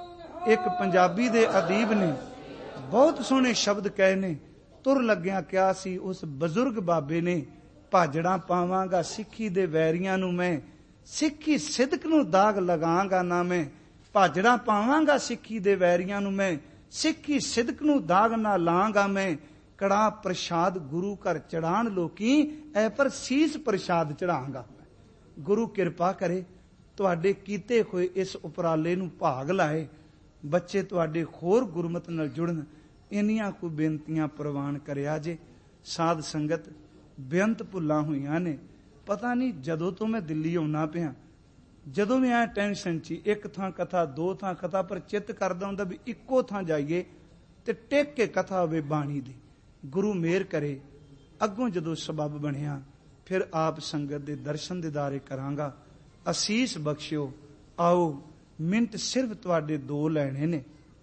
Speaker 1: ਇੱਕ ਪੰਜਾਬੀ ਦੇ ਅਦੀਬ ਨੇ ਬਹੁਤ ਸੋਹਣੇ ਸ਼ਬਦ ਕਹੇ ਨੇ। ਤੁਰ ਲੱਗਿਆ ਕਿਹਾ ਸੀ ਉਸ ਬਜ਼ੁਰਗ ਬਾਬੇ ਨੇ, ਭਾਜੜਾਂ ਪਾਵਾਂਗਾ ਸਿੱਖੀ ਦੇ ਵੈਰੀਆਂ ਨੂੰ ਮੈਂ, ਸਿੱਖੀ ਸਿਦਕ ਨੂੰ ਦਾਗ ਲਗਾਂਗਾ ਨਾ ਮੈਂ। ਭਾਜੜਾਂ ਪਾਵਾਂਗਾ ਸਿੱਖੀ ਦੇ ਵੈਰੀਆਂ ਨੂੰ ਮੈਂ, ਸਿੱਖੀ ਸਿਦਕ ਨੂੰ ਦਾਗ ਨਾ ਲਾਂਗਾ ਮੈਂ। ਕੜਾ ਪ੍ਰਸ਼ਾਦ ਗੁਰੂ ਘਰ ਚੜਾਣ ਲੋਕੀ, ਐ ਪਰ ਸੀਸ ਪ੍ਰਸ਼ਾਦ ਚੜਾਂਗਾ। ਗੁਰੂ ਕਿਰਪਾ ਕਰੇ ਤੁਹਾਡੇ ਕੀਤੇ ਹੋਏ ਇਸ ਉਪਰਾਲੇ ਨੂੰ ਭਾਗ ਲਾਏ, ਬੱਚੇ ਤੁਹਾਡੇ ਹੋਰ ਗੁਰਮਤਿ ਨਾਲ ਜੁੜਨ। ਇੰਨੀਆਂ ਕੁ ਬੇਨਤੀਆਂ ਪ੍ਰਵਾਨ ਕਰਿਆ ਜੇ। ਸਾਧ ਸੰਗਤ, ਬੇਅੰਤ ਭੁੱਲਾਂ ਹੋਈਆਂ ਨੇ। ਪਤਾ ਨਹੀਂ ਜਦੋਂ ਤੋਂ ਮੈਂ ਦਿੱਲੀ ਆਉਣਾ ਪਿਆ, ਜਦੋਂ ਵੀ ਆਇਆ ਟੈਨਸ਼ਨ 'ਚ, ਇੱਕ ਥਾਂ ਕਥਾ, 2 ਥਾਂ ਕਥਾ, ਪਰ ਚਿੱਤ ਕਰਦਾ ਹੁੰਦਾ ਵੀ ਇੱਕੋ ਥਾਂ ਜਾਈਏ ਤੇ ਟਿਕ ਕੇ ਕਥਾ ਹੋਵੇ ਬਾਣੀ ਦੀ। ਗੁਰੂ ਮਿਹਰ ਕਰੇ, ਅੱਗੋਂ ਜਦੋਂ ਸਬੱਬ ਬਣਿਆ ਫਿਰ ਆਪ ਸੰਗਤ ਦੇ ਦਰਸ਼ਨ ਦਿਦਾਰੇ ਕਰਾਂਗਾ। ਅਸੀਸ ਬਖਸ਼ਿਓ। ਆਓ, ਮਿੰਟ ਸਿਰਫ ਤੁਹਾਡੇ 2 ਲੈਣੇ ਨੇ।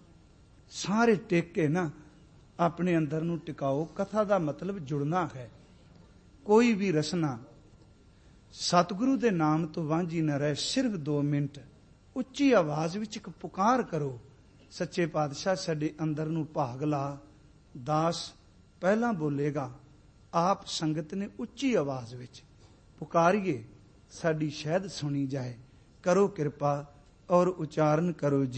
Speaker 1: ਸਾਰੇ ਟਿਕ ਕੇ ਨਾ ਆਪਣੇ ਅੰਦਰ ਨੂੰ ਟਿਕਾਓ। ਕਥਾ ਦਾ ਮਤਲਬ ਜੁੜਨਾ ਹੈ। ਕੋਈ ਵੀ ਰਸਨਾ ਸਤਿਗੁਰੂ ਦੇ ਨਾਮ ਤੋਂ ਵਾਂਝੀ ਨਾ ਰਹੇ। ਸਿਰਫ 2 ਮਿੰਟ ਉੱਚੀ ਆਵਾਜ਼ ਵਿੱਚ ਇੱਕ ਪੁਕਾਰ ਕਰੋ, ਸੱਚੇ ਪਾਤਸ਼ਾਹ ਸਾਡੇ ਅੰਦਰ ਨੂੰ ਭਾਗ ਲਾ। ਦਾਸ ਪਹਿਲਾਂ ਬੋਲੇਗਾ, ਆਪ ਸੰਗਤ ਨੇ ਉੱਚੀ ਆਵਾਜ਼ ਵਿੱਚ ਪੁਕਾਰੀਏ, ਸਾਡੀ ਸ਼ਹਿਦ ਸੁਣੀ ਜਾਏ। ਕਰੋ ਕਿਰਪਾ ਔਰ ਉਚਾਰਨ ਕਰੋ ਜੀ।